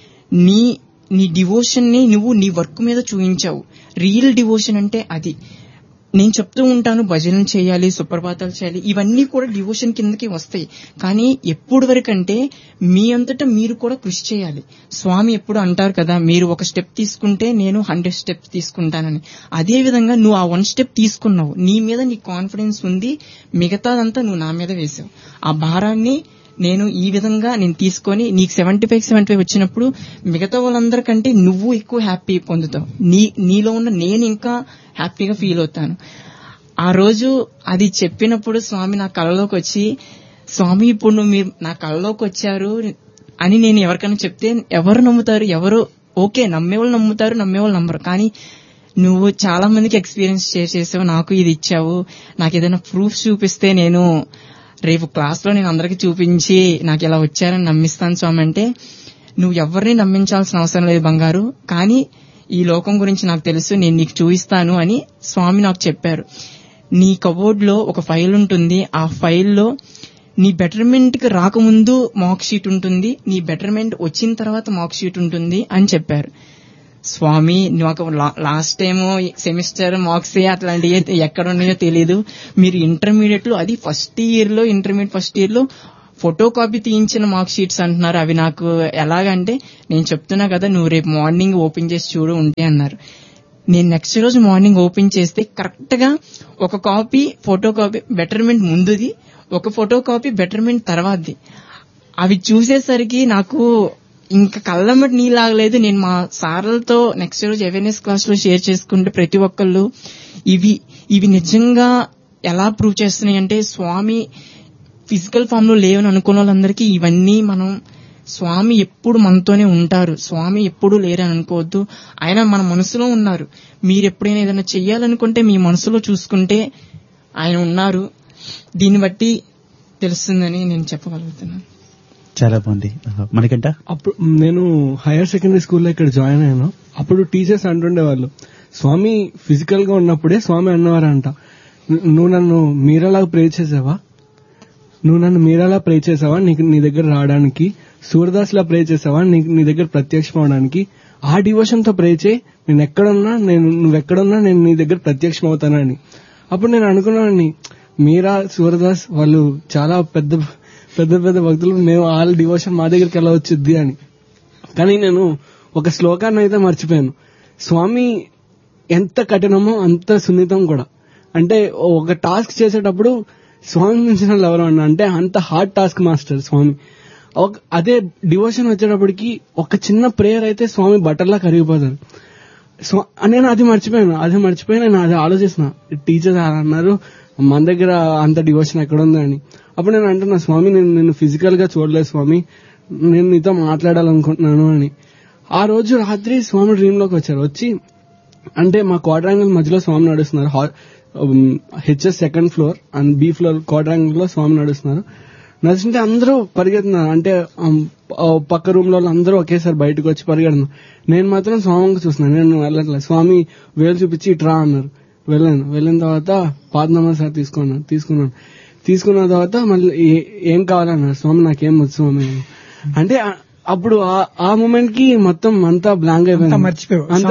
నీ డివోషన్ ని నువ్వు నీ వర్క్ మీద చూపించావు. రియల్ డివోషన్ అంటే అది. నేను చెప్తూ ఉంటాను భజనలు చేయాలి, సుప్రభాతాలు చేయాలి, ఇవన్నీ కూడా డివోషన్ కిందకి వస్తాయి. కానీ ఎప్పుడు వరకంటే మీ అంతటా మీరు కూడా కృషి చేయాలి. స్వామి ఎప్పుడు అంటారు కదా, మీరు ఒక స్టెప్ తీసుకుంటే నేను 100 స్టెప్స్ తీసుకుంటానని. అదే విధంగా నువ్వు ఆ 1 స్టెప్ తీసుకున్నావు, నీ మీద నీ కాన్ఫిడెన్స్ ఉంది, మిగతాదంతా నువ్వు నా మీద వేసావు. ఆ భారాన్ని నేను ఈ విధంగా నేను తీసుకొని నీకు 75 వచ్చినప్పుడు మిగతా వాళ్ళందరికంటే నువ్వు ఎక్కువ హ్యాపీ పొందుతావు, నీలో ఉన్న నేను ఇంకా హ్యాపీగా ఫీల్ అవుతాను. ఆ రోజు అది చెప్పినప్పుడు స్వామి నా కళలోకి వచ్చి, స్వామి ఇప్పుడు మీరు నా కళలోకి వచ్చారు అని నేను ఎవరికైనా చెప్తే ఎవరు నమ్ముతారు, ఎవరు ఓకే నమ్మేవాళ్ళు నమ్ముతారు, నమ్మేవాళ్ళు నమ్మరు, కానీ నువ్వు చాలా మందికి ఎక్స్పీరియన్స్ చేసావు, నాకు ఇది ఇచ్చావు, నాకు ఏదైనా ప్రూఫ్ చూపిస్తే నేను రేపు క్లాస్ లో నేను అందరికి చూపించి నాకు ఇలా వచ్చారని నమ్మిస్తాను స్వామి అంటే, నువ్వు ఎవరిని నమ్మించాల్సిన అవసరం లేదు బంగారు, కానీ ఈ లోకం గురించి నాకు తెలుసు, నేను నీకు చూపిస్తాను అని స్వామి నాకు చెప్పారు. నీ కబోర్డ్ లో ఒక ఫైల్ ఉంటుంది, ఆ ఫైల్లో నీ బెటర్మెంట్ కి రాకముందు మార్క్ షీట్ ఉంటుంది, నీ బెటర్మెంట్ వచ్చిన తర్వాత మార్క్ షీట్ ఉంటుంది అని చెప్పారు. స్వామి నాకు లాస్ట్ టైం సెమిస్టర్ మార్క్స్ అట్లాంటివి ఎక్కడ ఉన్నాయో తెలీదు, మీరు ఇంటర్మీడియట్ లో అది ఇంటర్మీడియట్ ఫస్ట్ ఇయర్ లో ఫోటో కాపీ తీయించిన మార్క్ షీట్స్ అంటున్నారు. అవి నాకు ఎలాగంటే నేను చెప్తున్నా కదా నువ్వు రేపు మార్నింగ్ ఓపెన్ చేసి చూడు ఉంటే అన్నారు. నేను నెక్స్ట్ రోజు మార్నింగ్ ఓపెన్ చేస్తే కరెక్ట్ గా ఒక కాపీ ఫోటో కాపీ బెటర్మెంట్ ముందుది, ఒక ఫోటో కాపీ బెటర్మెంట్ తర్వాతది. అవి చూసేసరికి నాకు ఇంకా కళ్ళమ్మటి నీళ్ళాగలేదు. నేను మా సార్లతో నెక్స్ట్ రోజు అవేర్నెస్ క్లాస్ లో షేర్ చేసుకుంటే ప్రతి ఒక్కళ్ళు ఇవి నిజంగా ఎలా ప్రూవ్ చేస్తున్నాయి అంటే స్వామి ఫిజికల్ ఫామ్ లో లేవని అనుకున్న వాళ్ళందరికీ ఇవన్నీ మనం స్వామి ఎప్పుడు మనతోనే ఉంటారు, స్వామి ఎప్పుడు లేరని అనుకోవద్దు. ఆయన మన మనసులో ఉన్నారు. మీరు ఎప్పుడైనా ఏదైనా చెయ్యాలనుకుంటే మీ మనసులో చూసుకుంటే ఆయన ఉన్నారు. దీన్ని బట్టి తెలుస్తుందని నేను చెప్పగలుగుతున్నాను. చాలా బాగుంది. మనకంట అప్పుడు నేను హైయర్ సెకండరీ స్కూల్లో ఇక్కడ జాయిన్ అయ్యాను. అప్పుడు టీచర్స్ అంటుండేవాళ్ళు, స్వామి ఫిజికల్ గా ఉన్నప్పుడే స్వామి అన్నవారంట, నువ్వు నన్ను మీరలాగా ప్రే చేసావా, నువ్వు నన్ను మీరలా ప్రే చేసావా నీకు నీ దగ్గర రావడానికి, సూర్యదాస్ లా ప్రే చేసావా నీ దగ్గర ప్రత్యక్షం అవడానికి, ఆ డివోషన్ తో ప్రే చేయి, నువ్వెక్కడున్నా నేను నీ దగ్గర ప్రత్యక్షం అవుతానని. అప్పుడు నేను అనుకున్నాను, మీరా సూర్యదాస్ వాళ్ళు చాలా పెద్ద పెద్ద పెద్ద భక్తులు, మేము వాళ్ళ డివోషన్ మా దగ్గరికి ఎలా వచ్చింది అని. కానీ నేను ఒక శ్లోకాన్ని అయితే మర్చిపోయాను. స్వామి ఎంత కఠినమో అంత సున్నితం కూడా. అంటే ఒక టాస్క్ చేసేటప్పుడు స్వామి మించిన ఎవరు అన్నా అంటే అంత హార్డ్ టాస్క్ మాస్టర్ స్వామి. అదే డివోషన్ వచ్చేటప్పటికి ఒక చిన్న ప్రేయర్ అయితే స్వామి బట్టర్లా కరిగిపోతారు. నేను అది మర్చిపోయి నేను అది ఆలోచిస్తున్నా. టీచర్స్ అన్నారు మన దగ్గర అంత డివోషన్ ఎక్కడ ఉందని. అప్పుడు నేను అంటున్నా, స్వామి నేను ఫిజికల్ గా చూడలేదు స్వామి, నేను నీతో మాట్లాడాలనుకుంటున్నాను అని. ఆ రోజు రాత్రి స్వామి డ్రీమ్ లోకి వచ్చి అంటే మా క్వాడ్రాంగిల్ మధ్యలో స్వామి నడుస్తున్నారు. HS second floor and B floor quadrangle లో స్వామి నడుస్తుంటే అందరూ పరిగెడుతున్నారు. అంటే పక్క రూమ్ లో అందరూ ఒకేసారి బయటకు వచ్చి పరిగెడుతున్నారు. నేను మాత్రం స్వామికి చూస్తున్నాను, నేను వెళ్ళట్లేదు. స్వామి వేలు చూపించి ఇట్రా అన్నారు. వెళ్ళిన తర్వాత పాదనమస్కారం తీసుకున్న తర్వాత మళ్ళీ ఏం కావాలన్నారు. స్వామి నాకేం వచ్చు స్వామి అంటే అప్పుడు ఆ మూమెంట్ కి మొత్తం అంతా బ్లాంక్ అయిపోయింది, అంతా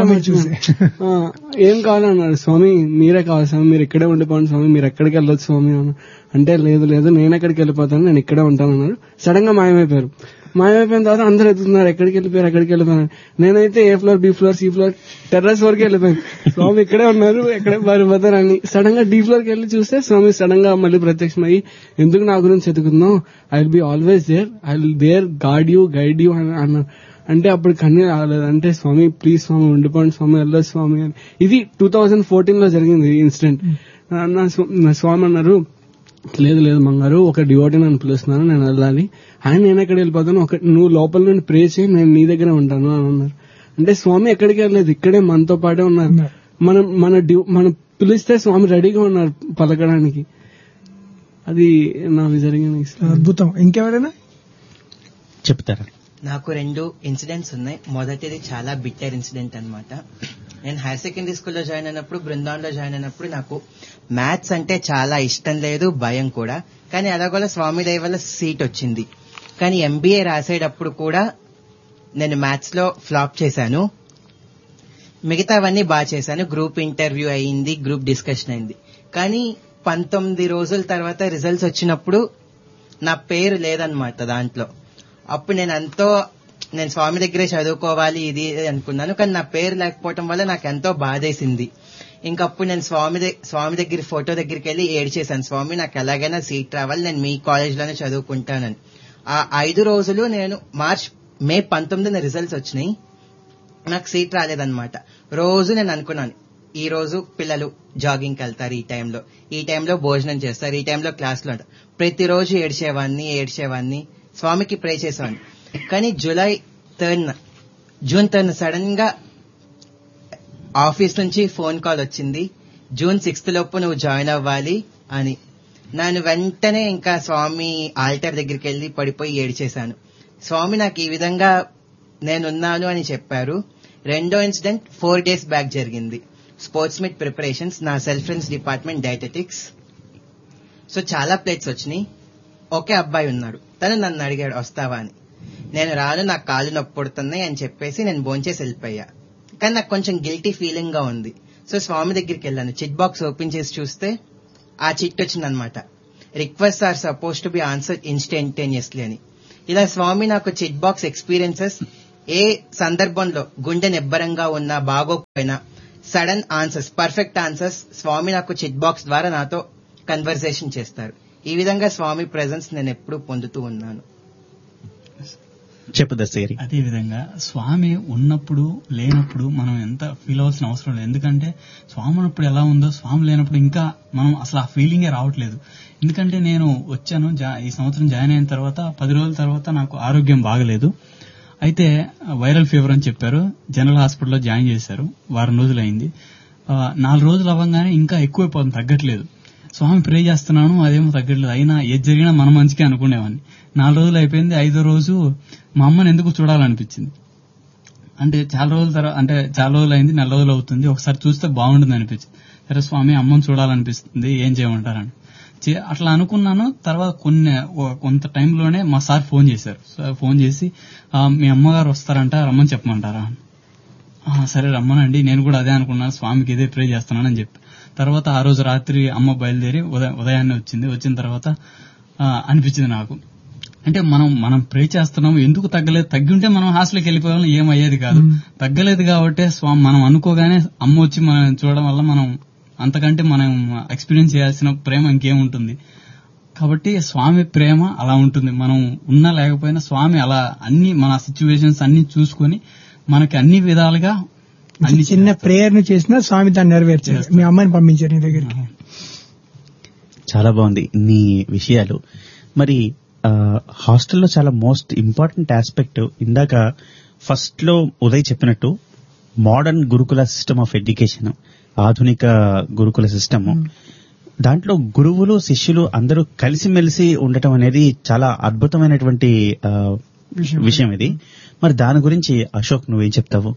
ఏం కావాలన్నారు. స్వామి మీరే కావాలి స్వామి, మీరు ఇక్కడే ఉండిపోండి స్వామి, మీరు ఎక్కడికి వెళ్ళొచ్చు స్వామి అంటే లేదు నేను ఎక్కడికి వెళ్ళిపోతాను, నేను ఇక్కడే ఉంటానన్నారు. సడన్ గా మాయమైపోయిన తర్వాత అందరూ ఎదుగుతున్నారు, ఎక్కడికి వెళ్ళిపోయారు. నేనైతే ఏ floor B floor C floor terrace వరకు వెళ్ళిపోయాను. స్వామి ఇక్కడే ఉన్నారు, ఎక్కడే పారిపోతారు అని. సడన్ గా డి ఫ్లోర్ కి వెళ్ళి చూస్తే స్వామి సడన్ గా మళ్ళీ ప్రత్యక్షమయ్యి, ఎందుకు నా గురించి ఎదుగుతున్నావు, I will be always there guide you అని అన్నారు. అంటే అప్పుడు కన్నీరు రాలేదు. అంటే స్వామి ప్లీజ్ స్వామి ఉండిపోండి స్వామి, వెళ్ళదు స్వామి అని. ఇది 2014 లో జరిగింది ఈ ఇన్సిడెంట్. నా స్వామి అన్నారు, లేదు మంగారు, ఒక డివోటీ నన్ను పిలుస్తున్నాను, నేను వెళ్ళాలి. ఆయన నేను ఎక్కడ వెళ్ళిపోతాను, నువ్వు లోపల నుండి ప్రే చేయి, నేను నీ దగ్గర ఉంటాను అని అన్నారు. అంటే స్వామి ఎక్కడికి వెళ్ళలేదు, ఇక్కడే మనతో పాటే ఉన్నారు. మనం పిలిస్తే స్వామి రెడీగా ఉన్నారు పలకడానికి. అది నాకు జరిగిన అద్భుతం. ఇంకెవరైనా చెప్తారా? నాకు 2 ఇన్సిడెంట్స్ ఉన్నాయి. మొదటిది చాలా బిట్టర్ ఇన్సిడెంట్ అన్నమాట. నేను హైర్ సెకండరీ స్కూల్లో జాయిన్ అయినప్పుడు, బృందావన్లో జాయిన్ అయినప్పుడు నాకు మ్యాథ్స్ అంటే చాలా ఇష్టం లేదు, భయం కూడా. కానీ అలాగోలా స్వామి దయ వల్ల సీట్ వచ్చింది. కానీ ఎంబీఏ రాసేటప్పుడు కూడా నేను మ్యాథ్స్ లో ఫ్లాప్ చేశాను. మిగతావన్నీ బాగా చేశాను. గ్రూప్ ఇంటర్వ్యూ అయింది, గ్రూప్ డిస్కషన్ అయింది. కానీ 19 రోజుల తర్వాత రిజల్ట్స్ వచ్చినప్పుడు నా పేరు లేదనమాట దాంట్లో. అప్పుడు నేను స్వామి దగ్గరే చదువుకోవాలి ఇది అనుకున్నాను. కానీ నా పేరు లేకపోవటం వల్ల నాకు ఎంతో బాధేసింది. ఇంకప్పుడు నేను స్వామి దగ్గర ఫోటో దగ్గరికి వెళ్ళి ఏడ్చేశాను, స్వామి నాకు ఎలాగైనా సీట్ రావాలి, నేను మీ కాలేజ్లోనే చదువుకుంటానని. ఆ 5 రోజులు నేను మే 19న రిజల్ట్స్ వచ్చినాయి, నాకు సీట్ రాలేదన్నమాట. రోజు నేను అనుకున్నాను, ఈ రోజు పిల్లలు జాగింగ్కి వెళ్తారు, ఈ టైంలో భోజనం చేస్తారు, ఈ టైంలో క్లాస్లో ఉంటారు. ప్రతిరోజు ఏడ్చేవాన్ని స్వామికి ప్రే చేసేవాడిని. కానీ జూన్ 3 సడన్ గా ఆఫీస్ నుంచి ఫోన్ కాల్ వచ్చింది, జూన్ 6 లోపు నువ్వు జాయిన్ అవ్వాలి అని. నేను వెంటనే ఇంకా స్వామి ఆల్టర్ దగ్గరికి వెళ్ళి పడిపోయి ఏడ్చేశాను. స్వామి నాకు ఈ విధంగా నేనున్నాను అని చెప్పారు. రెండో ఇన్సిడెంట్ 4 days బ్యాక్ జరిగింది. స్పోర్ట్స్ మీట్ ప్రిపరేషన్స్, నా self defence department dietetics. So చాలా ప్లేట్స్ వచ్చినాయి. ఒకే అబ్బాయి ఉన్నాడు, తను నన్ను అడిగాడు వస్తావా అని. నేను రాను, నాకు కాళ్ళు నొప్పి పుడుతున్నాయి అని చెప్పేసి నేను భోంచేసి వెళ్ళిపోయా. కానీ నాకు కొంచెం గిల్టీ ఫీలింగ్ గా ఉంది. సో స్వామి దగ్గరికి వెళ్ళాను. చిట్ బాక్స్ ఓపెన్ చేసి చూస్తే ఆ చిట్ వచ్చిందనమాట. Request are suppose to be answer instantaneously అని. ఇలా స్వామి నాకు చిట్ బాక్స్ ఎక్స్పీరియన్సెస్ ఏ సందర్భంలో గుండె నిబ్బరంగా ఉన్నా బాగోకపోయినా సడన్ ఆన్సర్స్, పర్ఫెక్ట్ ఆన్సర్స్ స్వామి నాకు చిట్ బాక్స్ ద్వారా నాతో కన్వర్సేషన్ చేస్తారు. ఈ విధంగా స్వామి ప్రెజెన్స్ నేను ఎప్పుడూ పొందుతూ ఉన్నాను. చెప్పు దస్తగిరి. అదే విధంగా స్వామి ఉన్నప్పుడు లేనప్పుడు మనం ఎంత ఫీల్ అవ్వాల్సిన అవసరం లేదు. ఎందుకంటే స్వామి ఉన్నప్పుడు ఎలా ఉందో స్వామి లేనప్పుడు ఇంకా మనం అసలు ఆ ఫీలింగే రావట్లేదు. ఎందుకంటే నేను వచ్చాను ఈ సంవత్సరం జాయిన్ అయిన తర్వాత 10 రోజుల తర్వాత నాకు ఆరోగ్యం బాగలేదు. అయితే వైరల్ ఫీవర్ అని చెప్పారు. జనరల్ హాస్పిటల్లో జాయిన్ చేశారు. వారం రోజులు అయింది. 4 రోజులు అవ్వగానే ఇంకా ఎక్కువైపోతుంది, తగ్గట్లేదు. స్వామి ప్రే చేస్తున్నాను, అదేమో తగ్గట్లేదు. అయినా ఏది జరిగినా మన మంచికే అనుకునేవాడిని. 4 రోజులు అయిపోయింది. 5వ రోజు మా అమ్మని ఎందుకు చూడాలనిపించింది. అంటే చాలా రోజులు అయింది, 4 రోజులు అవుతుంది, ఒకసారి చూస్తే బాగుంటుంది అనిపించింది. సరే స్వామి అమ్మని చూడాలనిపిస్తుంది, ఏం చేయమంటారని అట్లా అనుకున్నాను. తర్వాత కొంత టైంలోనే మా సార్ ఫోన్ చేశారు. ఫోన్ చేసి మీ అమ్మగారు వస్తారంట, రమ్మని చెప్పమంటారా? సరే రమ్మనండి, నేను కూడా అదే అనుకున్నాను, స్వామికి ఇదే ప్రే చేస్తున్నానని చెప్పి. తర్వాత ఆ రోజు రాత్రి అమ్మ బయలుదేరి ఉదయాన్నే వచ్చింది. వచ్చిన తర్వాత అనిపించింది నాకు, అంటే మనం ప్రే చేస్తున్నాం, ఎందుకు తగ్గలేదు? తగ్గి ఉంటే మనం హాస్టల్కి వెళ్ళిపోవాలని ఏమయ్యేది కాదు. తగ్గలేదు కాబట్టి స్వామి మనం అనుకోగానే అమ్మ వచ్చి మనం చూడడం వల్ల మనం అంతకంటే మనం ఎక్స్పీరియన్స్ చేయాల్సిన ప్రేమ ఇంకేముంటుంది. కాబట్టి స్వామి ప్రేమ అలా ఉంటుంది. మనం ఉన్నా లేకపోయినా స్వామి అలా అన్ని మన సిచ్యువేషన్స్ అన్ని చూసుకొని మనకి అన్ని విధాలుగా అన్ని చిన్న ప్రేయర్ ను చేసినా స్వామి దాన్ని నెరవేర్చారు. మీ అమ్మని పంపించారు నీ దగ్గరికి. చాలా బాగుంది నీ విషయాలు. మరి హాస్టల్లో చాలా మోస్ట్ ఇంపార్టెంట్ ఆస్పెక్ట్ ఇందాక ఫస్ట్ లో ఉదయ్ చెప్పినట్టు మోడర్న్ గురుకుల సిస్టమ్ ఆఫ్ ఎడ్యుకేషన్, ఆధునిక గురుకుల సిస్టమ్. దాంట్లో గురువులు శిష్యులు అందరూ కలిసిమెలిసి ఉండటం అనేది చాలా అద్భుతమైనటువంటి విషయం ఇది. మరి దాని గురించి అశోక్ నువ్వేం చెప్తావు?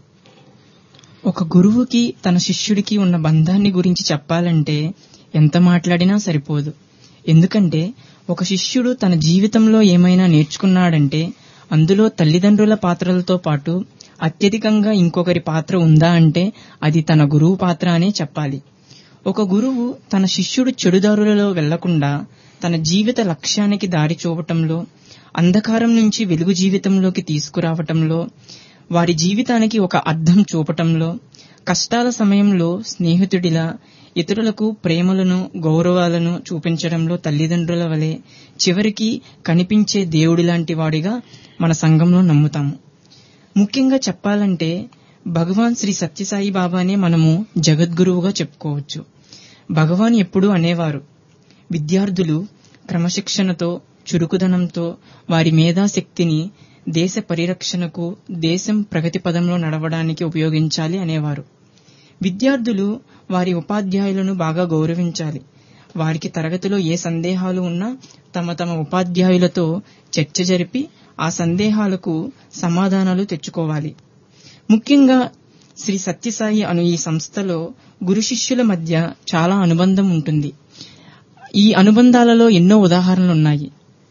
ఒక గురువుకి తన శిష్యుడికి ఉన్న బంధాన్ని గురించి చెప్పాలంటే ఎంత మాట్లాడినా సరిపోదు. ఎందుకంటే ఒక శిష్యుడు తన జీవితంలో ఏమైనా నేర్చుకున్నాడంటే అందులో తల్లిదండ్రుల పాత్రలతో పాటు అత్యధికంగా ఇంకొకరి పాత్ర ఉందా అంటే అది తన గురువు పాత్ర అనే చెప్పాలి. ఒక గురువు తన శిష్యుడు చెడుదారులలో వెళ్లకుండా తన జీవిత లక్ష్యానికి దారి చూపటంలో, అంధకారం నుంచి వెలుగు జీవితంలోకి తీసుకురావటంలో, వారి జీవితానికి ఒక అర్థం చూపటంలో, కష్టాల సమయంలో స్నేహితుడిలా ఇతరులకు ప్రేమలను గౌరవాలను చూపించడంలో తల్లిదండ్రుల వలె చివరికి కనిపించే దేవుడి లాంటి వాడిగా మన సంఘంలో నమ్ముతాము. ముఖ్యంగా చెప్పాలంటే భగవాన్ శ్రీ సత్యసాయి బాబానే మనము జగద్గురువుగా చెప్పుకోవచ్చు. భగవాన్ ఎప్పుడూ అనేవారు, విద్యార్థులు క్రమశిక్షణతో చురుకుదనంతో వారి మేధాశక్తిని దేశ పరిరక్షణకు, దేశం ప్రగతి పదంలో నడవడానికి ఉపయోగించాలి అనేవారు. విద్యార్థులు వారి ఉపాధ్యాయులను బాగా గౌరవించాలి. వారికి తరగతిలో ఏ సందేహాలు ఉన్నా తమ ఉపాధ్యాయులతో చర్చ జరిపి ఆ సందేహాలకు సమాధానాలు తెచ్చుకోవాలి. ముఖ్యంగా శ్రీ సత్యసాయి అను ఈ సంస్థలో గురు శిష్యుల మధ్య చాలా అనుబంధం ఉంటుంది. ఈ అనుబంధాలలో ఎన్నో ఉదాహరణలున్నాయి.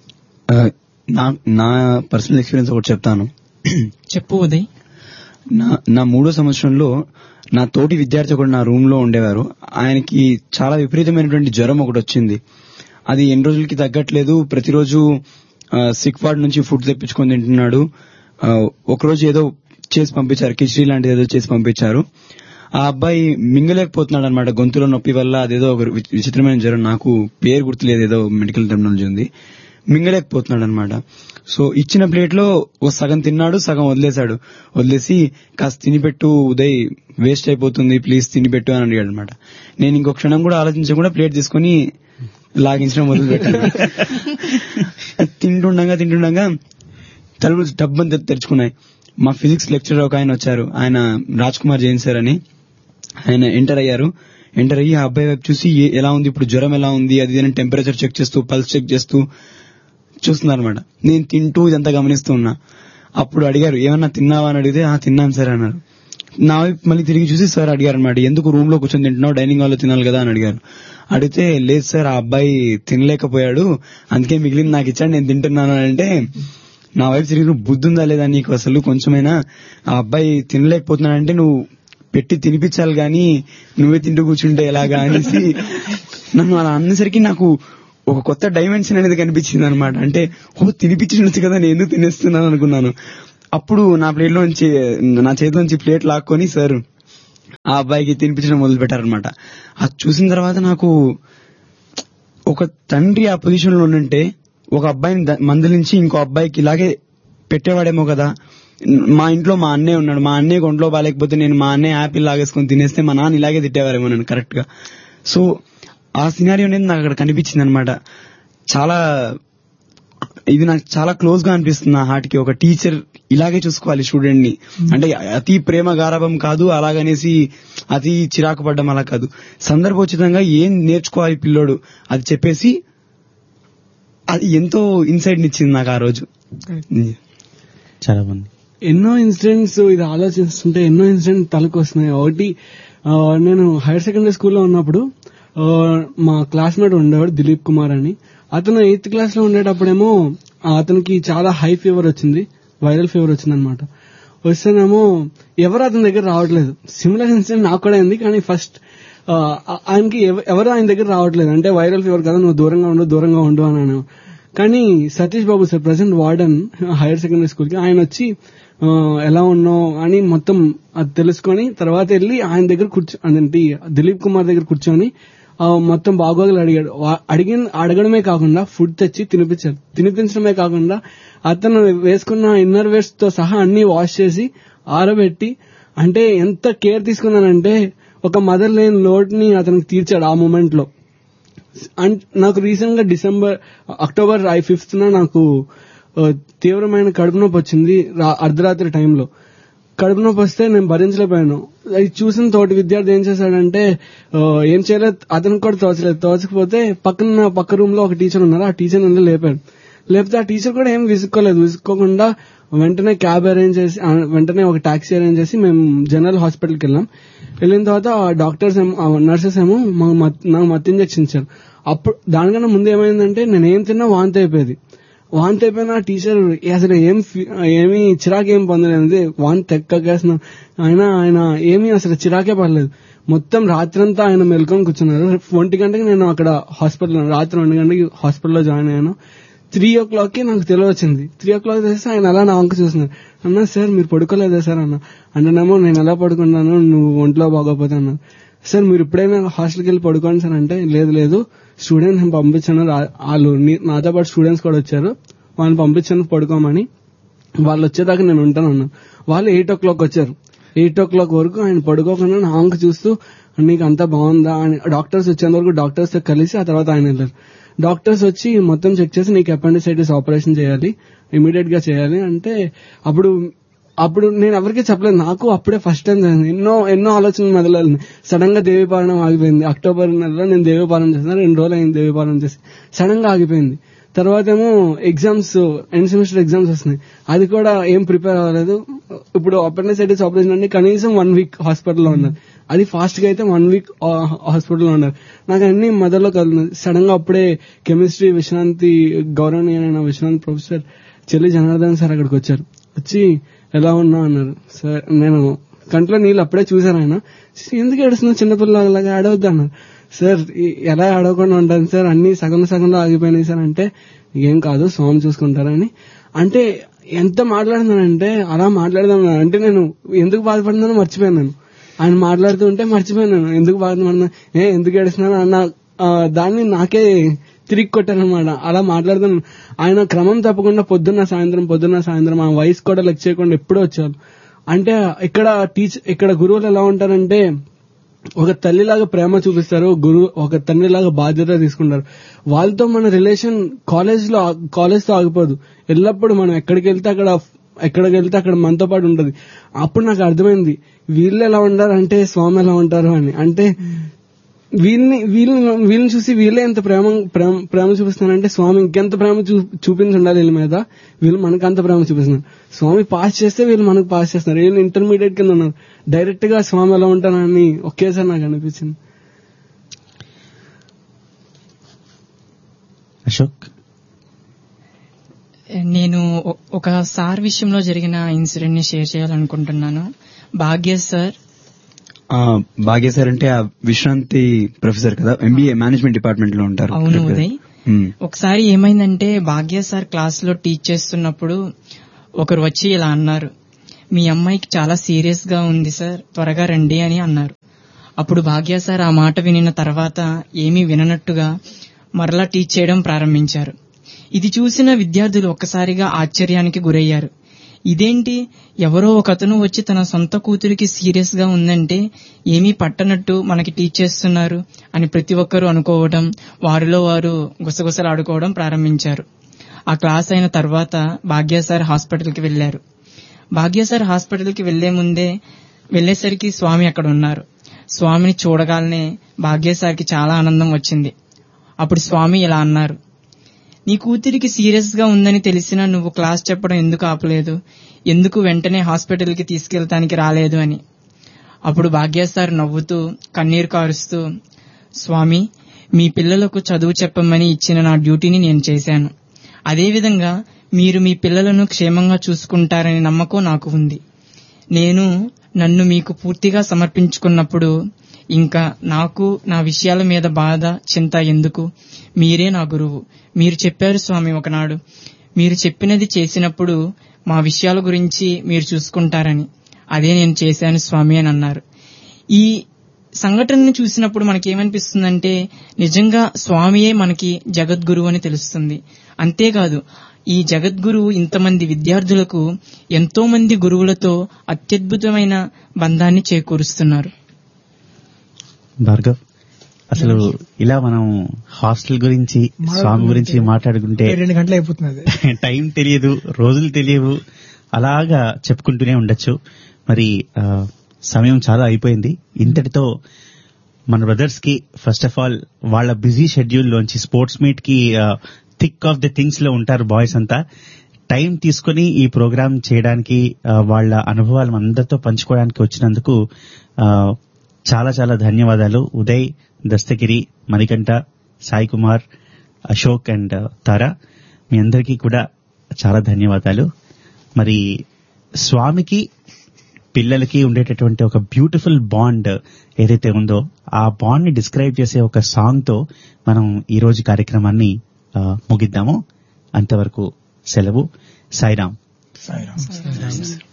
నా పర్సనల్ ఎక్స్పీరియన్స్ ఒకటి చెప్తాను. చెప్పు ఉదయ్. నా 3వ సంవత్సరంలో నా తోటి విద్యార్థి ఒకటి నా రూమ్ లో ఉండేవారు. ఆయనకి చాలా విపరీతమైనటువంటి జ్వరం ఒకటి వచ్చింది. అది ఎన్ని రోజులకి తగ్గట్లేదు. ప్రతిరోజు సిక్ వార్డ్ నుంచి ఫుడ్ తెప్పించుకొని తింటున్నాడు. ఒకరోజు ఏదో చేసి పంపించారు, కిచడీ లాంటిది ఏదో చేసి పంపించారు. ఆ అబ్బాయి మింగలేకపోతున్నాడు అనమాట, గొంతులో నొప్పి వల్ల. అదేదో ఒక విచిత్రమైన జ్వరం, నాకు పేరు గుర్తులేదు, ఏదో మెడికల్ టెర్మినాలజీ ఉంది. మింగలేకపోతున్నాడు అనమాట. సో ఇచ్చిన ప్లేట్ లో ఓ సగం తిన్నాడు, సగం వదిలేశాడు. వదిలేసి కాస్త తినిపెట్టు ఉదయ్, వేస్ట్ అయిపోతుంది, ప్లీజ్ తినిపెట్టు అని అడిగాడు అనమాట. నేను ఇంకో క్షణం కూడా ఆలోచించకుండా ప్లేట్ తీసుకుని లాగించడం మొదలు పెట్టాను. తింటుండగా తలుపులు డబ్బని తెరుచుకున్నాయి. మా ఫిజిక్స్ లెక్చరర్ ఒక ఆయన వచ్చారు. ఆయన రాజ్ కుమార్ జైన్ సార్ అని. ఆయన ఎంటర్ అయ్యారు. ఎంటర్ అయ్యి ఆ అబ్బాయి వైపు చూసి ఎలా ఉంది ఇప్పుడు, జ్వరం ఎలా ఉంది, అది అని టెంపరేచర్ చెక్ చేస్తూ, పల్స్ చెక్ చేస్తూ చూస్తున్నారు అనమాట. నేను తింటూ ఇదంతా గమనిస్తూ ఉన్నా. అప్పుడు అడిగారు, ఏమన్నా తిన్నావా అని అడిగితే తిన్నాను సార్ అన్నారు. నా వైపు మళ్ళీ తిరిగి చూసి సార్ అడిగారు అనమాట, ఎందుకు రూమ్ లో కూర్చొని తింటున్నావు, డైనింగ్ హాల్లో తినాలి కదా అని అడిగారు. అడిగితే లేదు సార్, ఆ అబ్బాయి తినలేకపోయాడు, అందుకే మిగిలింది నాకు ఇచ్చాడు, నేను తింటున్నాను అంటే నా వైపు తిరిగి, బుద్ధి ఉందా లేదా నీకు అసలు కొంచెమైనా? ఆ అబ్బాయి తినలేకపోతున్నాడంటే నువ్వు పెట్టి తినిపించాలి గాని నువ్వే తింటూ కూర్చుంటే ఎలాగా అనేసి నన్ను అలా అన్నసరికి నాకు ఒక కొత్త డైమెన్షన్ అనేది కనిపించింది అనమాట. అంటే తినిపించచ్చు కదా, నేను ఎందుకు తినేస్తున్నాను అనుకున్నాను. అప్పుడు నా చేతిలో నుంచి ప్లేట్ లాక్కొని సార్ ఆ అబ్బాయికి తినిపించడం మొదలు పెట్టారనమాట. అది చూసిన తర్వాత నాకు ఒక తండ్రి ఆ పొజిషన్ లో ఉంటే ఒక అబ్బాయిని మందలించి ఇంకో అబ్బాయికి ఇలాగే పెట్టేవాడేమో కదా. మా ఇంట్లో మా అన్నయ్య ఉన్నాడు, మా అన్నయ్య ఒంట్లో బాగాలేకపోతే నేను మా అన్నయ్య యాపిల్ లాగేసుకొని తినేస్తే మా నాన్న ఇలాగే తిట్టేవారేమో నన్ను కరెక్ట్ గా. సో ఆ సినారియో అనేది నాకు అక్కడ కనిపించింది అనమాట. ఇది నాకు చాలా క్లోజ్ గా అనిపిస్తుంది నా హార్ట్ కి. ఒక టీచర్ ఇలాగే చూసుకోవాలి స్టూడెంట్ ని. అంటే అతి ప్రేమ గారాభం కాదు, అలాగనేసి అతి చిరాకు పడ్డం అలా కాదు. సందర్భోచితంగా ఏం నేర్చుకోవాలి పిల్లోడు అది చెప్పేసి అది ఎంతో ఇన్సైట్ నిచ్చింది నాకు ఆ రోజు. చాలా మంది ఎన్నో ఇన్సిడెంట్స్ ఇది ఆలోచిస్తుంటే ఎన్నో ఇన్సిడెంట్ తలకు వస్తున్నాయి. ఒకటి, నేను హైయర్ సెకండరీ స్కూల్లో ఉన్నప్పుడు మా క్లాస్మేట్ ఉండేవాడు దిలీప్ కుమార్ అని. అతను 8th క్లాస్ లో ఉండేటప్పుడేమో అతనికి చాలా హై ఫీవర్ వచ్చింది, వైరల్ ఫీవర్ వచ్చింది అనమాట. వస్తేనేమో ఎవరు అతని దగ్గర రావట్లేదు. సిమిలర్ ఇన్సిడెంట్ నాకు కూడా అయింది, కానీ ఫస్ట్ ఆయనకి ఎవరు ఆయన దగ్గర రావట్లేదు. అంటే వైరల్ ఫీవర్ కదా, నువ్వు దూరంగా ఉండు అన్నాను. కానీ Satish Babu sir present warden higher secondary school కి, ఆయన వచ్చి ఎలా ఉన్నావు అని మొత్తం అది తెలుసుకొని తర్వాత వెళ్ళి ఆయన దగ్గర అదేంటి దిలీప్ కుమార్ దగ్గర కూర్చొని మొత్తం బాగోగులు అడిగాడు. అడగడమే కాకుండా ఫుడ్ తెచ్చి తినిపించారు. తినిపించడమే కాకుండా అతను వేసుకున్న ఇన్నర్ వేర్స్ తో సహా అన్ని వాష్ చేసి ఆరబెట్టి, అంటే ఎంత కేర్ తీసుకున్నానంటే ఒక మదర్ లేని లోటుని అతనికి తీర్చాడు ఆ మూమెంట్ లో. నాకు రీసెంట్ గా అక్టోబర్ 5th నాకు తీవ్రమైన కడుపు నొప్పి వచ్చింది. అర్ధరాత్రి టైంలో కడుపు నొప్పి వస్తే నేను భరించలేకపోయాను. అది చూసిన తోటి విద్యార్థి ఏం చేశాడంటే ఏం చేయలేదు, అతనికి కూడా తోచకపోతే పక్క రూమ్ లో ఒక టీచర్ ఉన్నారు, ఆ టీచర్ నుండి లేపాడు. లేకపోతే ఆ టీచర్ కూడా ఏం విసుక్కోకుండా వెంటనే క్యాబ్ అరేంజ్ చేసి వెంటనే ఒక టాక్సీ అరేంజ్ చేసి మేము జనరల్ హాస్పిటల్కి వెళ్ళాం. వెళ్ళిన తర్వాత డాక్టర్స్ నర్సెస్ ఏమో నాకు మత్తు ఇంజెక్షన్ ఇచ్చారు. అప్పుడు దానికన్నా ముందు ఏమైందంటే నేను ఏం తిన్నా వాంతి అయిపోయిన టీచర్ అసలు ఏమీ చిరాకు ఏం పొందలేదు, వాంతి తెక్కకేసిన ఆయన ఏమీ అసలు చిరాకే పడలేదు. మొత్తం రాత్రంతా ఆయన మెల్కొని కూర్చున్నారు. 1 గంటకి నేను అక్కడ రాత్రి 2 గంటకి హాస్పిటల్లో జాయిన్ అయ్యాను. 3 o'clock నాకు తెలియవచ్చింది. 3 o'clock తెలిసి ఆయన అలా నా వంక చూస్తున్నారు. అన్నా సార్ మీరు పడుకోలేదా సార్ అన్న. అంటేనేమో నేను ఎలా పడుకున్నాను, నువ్వు ఒంట్లో బాగోపోతే అన్నారు. సార్ మీరు ఇప్పుడైనా హాస్టల్కి వెళ్ళి పడుకోండి సార్ అంటే, లేదు స్టూడెంట్స్ పంపించాను, వాళ్ళు నాతో పాటు స్టూడెంట్స్ కూడా వచ్చారు, వాళ్ళని పంపించాను పడుకోమని. వాళ్ళు వచ్చేదాకా నేను ఉంటాను అన్నాను. వాళ్ళు 8 o'clock వచ్చారు. 8 o'clock వరకు ఆయన పడుకోకుండా నా వంక చూస్తూ నీకు అంతా బాగుందా అని డాక్టర్స్ వచ్చేంత వరకు డాక్టర్స్ తో కలిసి ఆ తర్వాత ఆయన వెళ్ళారు. డాక్టర్స్ వచ్చి మొత్తం చెక్ చేసి నీకు అపెండిసైటిస్ ఆపరేషన్ చేయాలి, ఇమీడియట్ గా చేయాలి అంటే అప్పుడు నేను ఎవరికీ చెప్పలేదు. నాకు అప్పుడే ఫస్ట్ టైం జరిగింది. ఎన్నో ఆలోచనలు మొదలైంది. సడన్ గా దేవీపాలనం ఆగిపోయింది. అక్టోబర్ నెలలో నేను దేవీపాలనం చేస్తాను, 2 రోజులు అయింది దేవీపాలనం చేసి, సడన్ గా ఆగిపోయింది. తర్వాత ఏమో ఎగ్జామ్స్, ఎండ్ సెమిస్టర్ ఎగ్జామ్స్ వస్తున్నాయి, అది కూడా ఏం ప్రిపేర్ అవ్వలేదు. ఇప్పుడు అపెండిసైటిస్ ఆపరేషన్ అంటే కనీసం 1 week హాస్పిటల్లో ఉన్నారు, అది ఫాస్ట్ గా అయితే 1 week హాస్పిటల్లో ఉన్నారు. నాకు అన్ని మొదల్లో కలుగుతుంది. సడన్ గా అప్పుడే కెమిస్ట్రీ విశ్రాంతి గౌరవనీయమైన విశ్రాంతి ప్రొఫెసర్ చెల్లి జనార్దన్ సార్ అక్కడికి వచ్చారు. వచ్చి ఎలా ఉన్నా అన్నారు. సార్ నేను కంట్లో నీళ్ళు అప్పుడే చూశాను. ఆయన ఎందుకు ఏడుస్తున్నా చిన్నపిల్లలాగా ఆడవద్దు అన్నారు. సార్ ఎలా ఆడవకుండా ఉంటాను సార్, అన్ని సగంలో ఆగిపోయినాయి సార్ అంటే, ఏం కాదు స్వామి చూసుకుంటారని. అంటే ఎంత మాట్లాడుతున్నానంటే అలా మాట్లాడదాం అంటే నేను ఎందుకు బాధపడుతున్నానో మర్చిపోయాను. ఆయన మాట్లాడుతూ ఉంటే మర్చిపోయాను ఎందుకు బాధపడుతున్నా, ఎందుకు ఏడుస్తున్నాను అన్న దాన్ని నాకే తిరిగి కొట్టానమాట. అలా మాట్లాడుతున్నాను. ఆయన క్రమం తప్పకుండా పొద్దున్న సాయంత్రం ఆ వయసు కూడా లెక్క చేయకుండా ఎప్పుడూ వచ్చారు. అంటే ఇక్కడ గురువులు ఎలా ఉంటారంటే ఒక తల్లిలాగా ప్రేమ చూపిస్తారు, ఒక తండ్రిలాగా బాధ్యత తీసుకుంటారు. వాళ్ళతో మన రిలేషన్ కాలేజ్తో ఆగిపోదు. ఎల్లప్పుడు మనం ఎక్కడికి వెళ్తే అక్కడ మనతో పాటు ఉంటది. అప్పుడు నాకు అర్థమైంది వీళ్ళు ఎలా ఉంటారు అంటే స్వామి ఎలా ఉంటారు అని. అంటే వీళ్ళని చూసి వీళ్ళే ఎంత ప్రేమ చూపిస్తున్నారంటే స్వామి ఇంకెంత ప్రేమ చూపించుండాలి వీళ్ళ మీద. వీళ్ళు మనకు అంత ప్రేమ చూపిస్తున్నారు. స్వామి పాస్ చేస్తే వీళ్ళు మనకు పాస్ చేస్తున్నారు. వీళ్ళు ఇంటర్మీడియట్ కింద ఉన్నారు. డైరెక్ట్ గా స్వామి ఎలా ఉంటారని ఒకేసారి నాకు అనిపించింది. అశోక్, నేను ఒక సార్ విషయంలో జరిగిన ఇన్సిడెంట్ ని షేర్ చేయాలనుకుంటున్నాను. భాగ్య సార్ భాగ్య సార్ అంటే ఆ విశ్రాంతి ప్రొఫెసర్ కదా, MBA మేనేజ్మెంట్ డిపార్ట్మెంట్ లో ఉంటారు. అవును ఉదయ్. ఒకసారి ఏమైందంటే భాగ్య సార్ క్లాస్ లో టీచ్ చేస్తున్నప్పుడు ఒకరు వచ్చి ఇలా అన్నారు, మీ అమ్మాయికి చాలా సీరియస్ గా ఉంది సార్, త్వరగా రండి అని అన్నారు. అప్పుడు భాగ్య సార్ ఆ మాట వినిన తర్వాత ఏమీ విననట్టుగా మరలా టీచ్ చేయడం ప్రారంభించారు. ఇది చూసిన విద్యార్థులు ఒక్కసారిగా ఆశ్చర్యానికి గురయ్యారు. ఇదేంటి, ఎవరో ఒక అతను వచ్చి తన సొంత కూతురికి సీరియస్ గా ఉందంటే ఏమీ పట్టనట్టు మనకి టీచ్ చేస్తున్నారు అని ప్రతి ఒక్కరూ అనుకోవడం, వారిలో వారు గుసగుసలాడుకోవడం ప్రారంభించారు. ఆ క్లాస్ అయిన తర్వాత భాగ్య సార్ హాస్పిటల్కి వెళ్లారు. భాగ్య సార్ హాస్పిటల్కి వెళ్లేసరికి స్వామి అక్కడ ఉన్నారు. స్వామిని చూడగానే భాగ్య సార్కి చాలా ఆనందం వచ్చింది. అప్పుడు స్వామి ఇలా అన్నారు, నీ కూతురికి సీరియస్ గా ఉందని తెలిసినా నువ్వు క్లాస్ చెప్పడం ఎందుకు ఆపలేదు, ఎందుకు వెంటనే హాస్పిటల్కి తీసుకెళ్తానికి రాలేదు అని. అప్పుడు భాగ్య సార్ నవ్వుతూ కన్నీరు కారుస్తూ, స్వామి, మీ పిల్లలకు చదువు చెప్పమని ఇచ్చిన నా డ్యూటీని నేను చేశాను. అదేవిధంగా మీరు మీ పిల్లలను క్షేమంగా చూసుకుంటారనే నమ్మకం నాకు ఉంది. నన్ను మీకు పూర్తిగా సమర్పించుకున్నప్పుడు ఇంకా నాకు నా విషయాల మీద బాధ, చింత ఎందుకు? మీరే నా గురువు. మీరు చెప్పారు స్వామి ఒకనాడు, మీరు చెప్పినది చేసినప్పుడు మా విషయాల గురించి మీరు చూసుకుంటారని. అదే నేను చేశాను స్వామి అని అన్నారు. ఈ సంఘటనని చూసినప్పుడు మనకేమనిపిస్తుందంటే నిజంగా స్వామియే మనకి జగద్గురువు అని తెలుస్తుంది. అంతేకాదు, ఈ జగద్గురువు ఇంతమంది విద్యార్థులకు ఎంతో మంది గురువులతో అత్యద్భుతమైన బంధాన్ని చేకూరుస్తున్నారు. భార్గవ్, అసలు ఇలా మనం హాస్టల్ గురించి, స్వామి గురించి మాట్లాడుకుంటే 2 గంటలు అయిపోతున్నది. టైం తెలియదు, రోజులు తెలియవు, అలాగా చెప్పుకుంటూనే ఉండొచ్చు. మరి సమయం చాలా అయిపోయింది. ఇంతటితో మన బ్రదర్స్ కి ఫస్ట్ ఆఫ్ ఆల్ వాళ్ళ బిజీ షెడ్యూల్ లోంచి స్పోర్ట్స్ మీట్ కి థిక్ ఆఫ్ ది థింగ్స్ లో ఉంటారు బాయ్స్ అంతా. టైం తీసుకుని ఈ ప్రోగ్రామ్ చేయడానికి, వాళ్ళ అనుభవాలు అందరితో పంచుకోవడానికి వచ్చినందుకు చాలా చాలా ధన్యవాదాలు. ఉదయ్, దస్తగిరి, మణికంఠ, సాయి కుమార్, అశోక్ అండ్ తారా, మీ అందరికీ కూడా చాలా ధన్యవాదాలు. మరి స్వామికి పిల్లలకి ఉండేటటువంటి ఒక బ్యూటిఫుల్ బాండ్ ఏదైతే ఉందో ఆ బాండ్ ని డిస్క్రైబ్ చేసే ఒక సాంగ్ తో మనం ఈ రోజు కార్యక్రమాన్ని ముగిద్దాము. అంతవరకు సెలవు. సాయిరాం.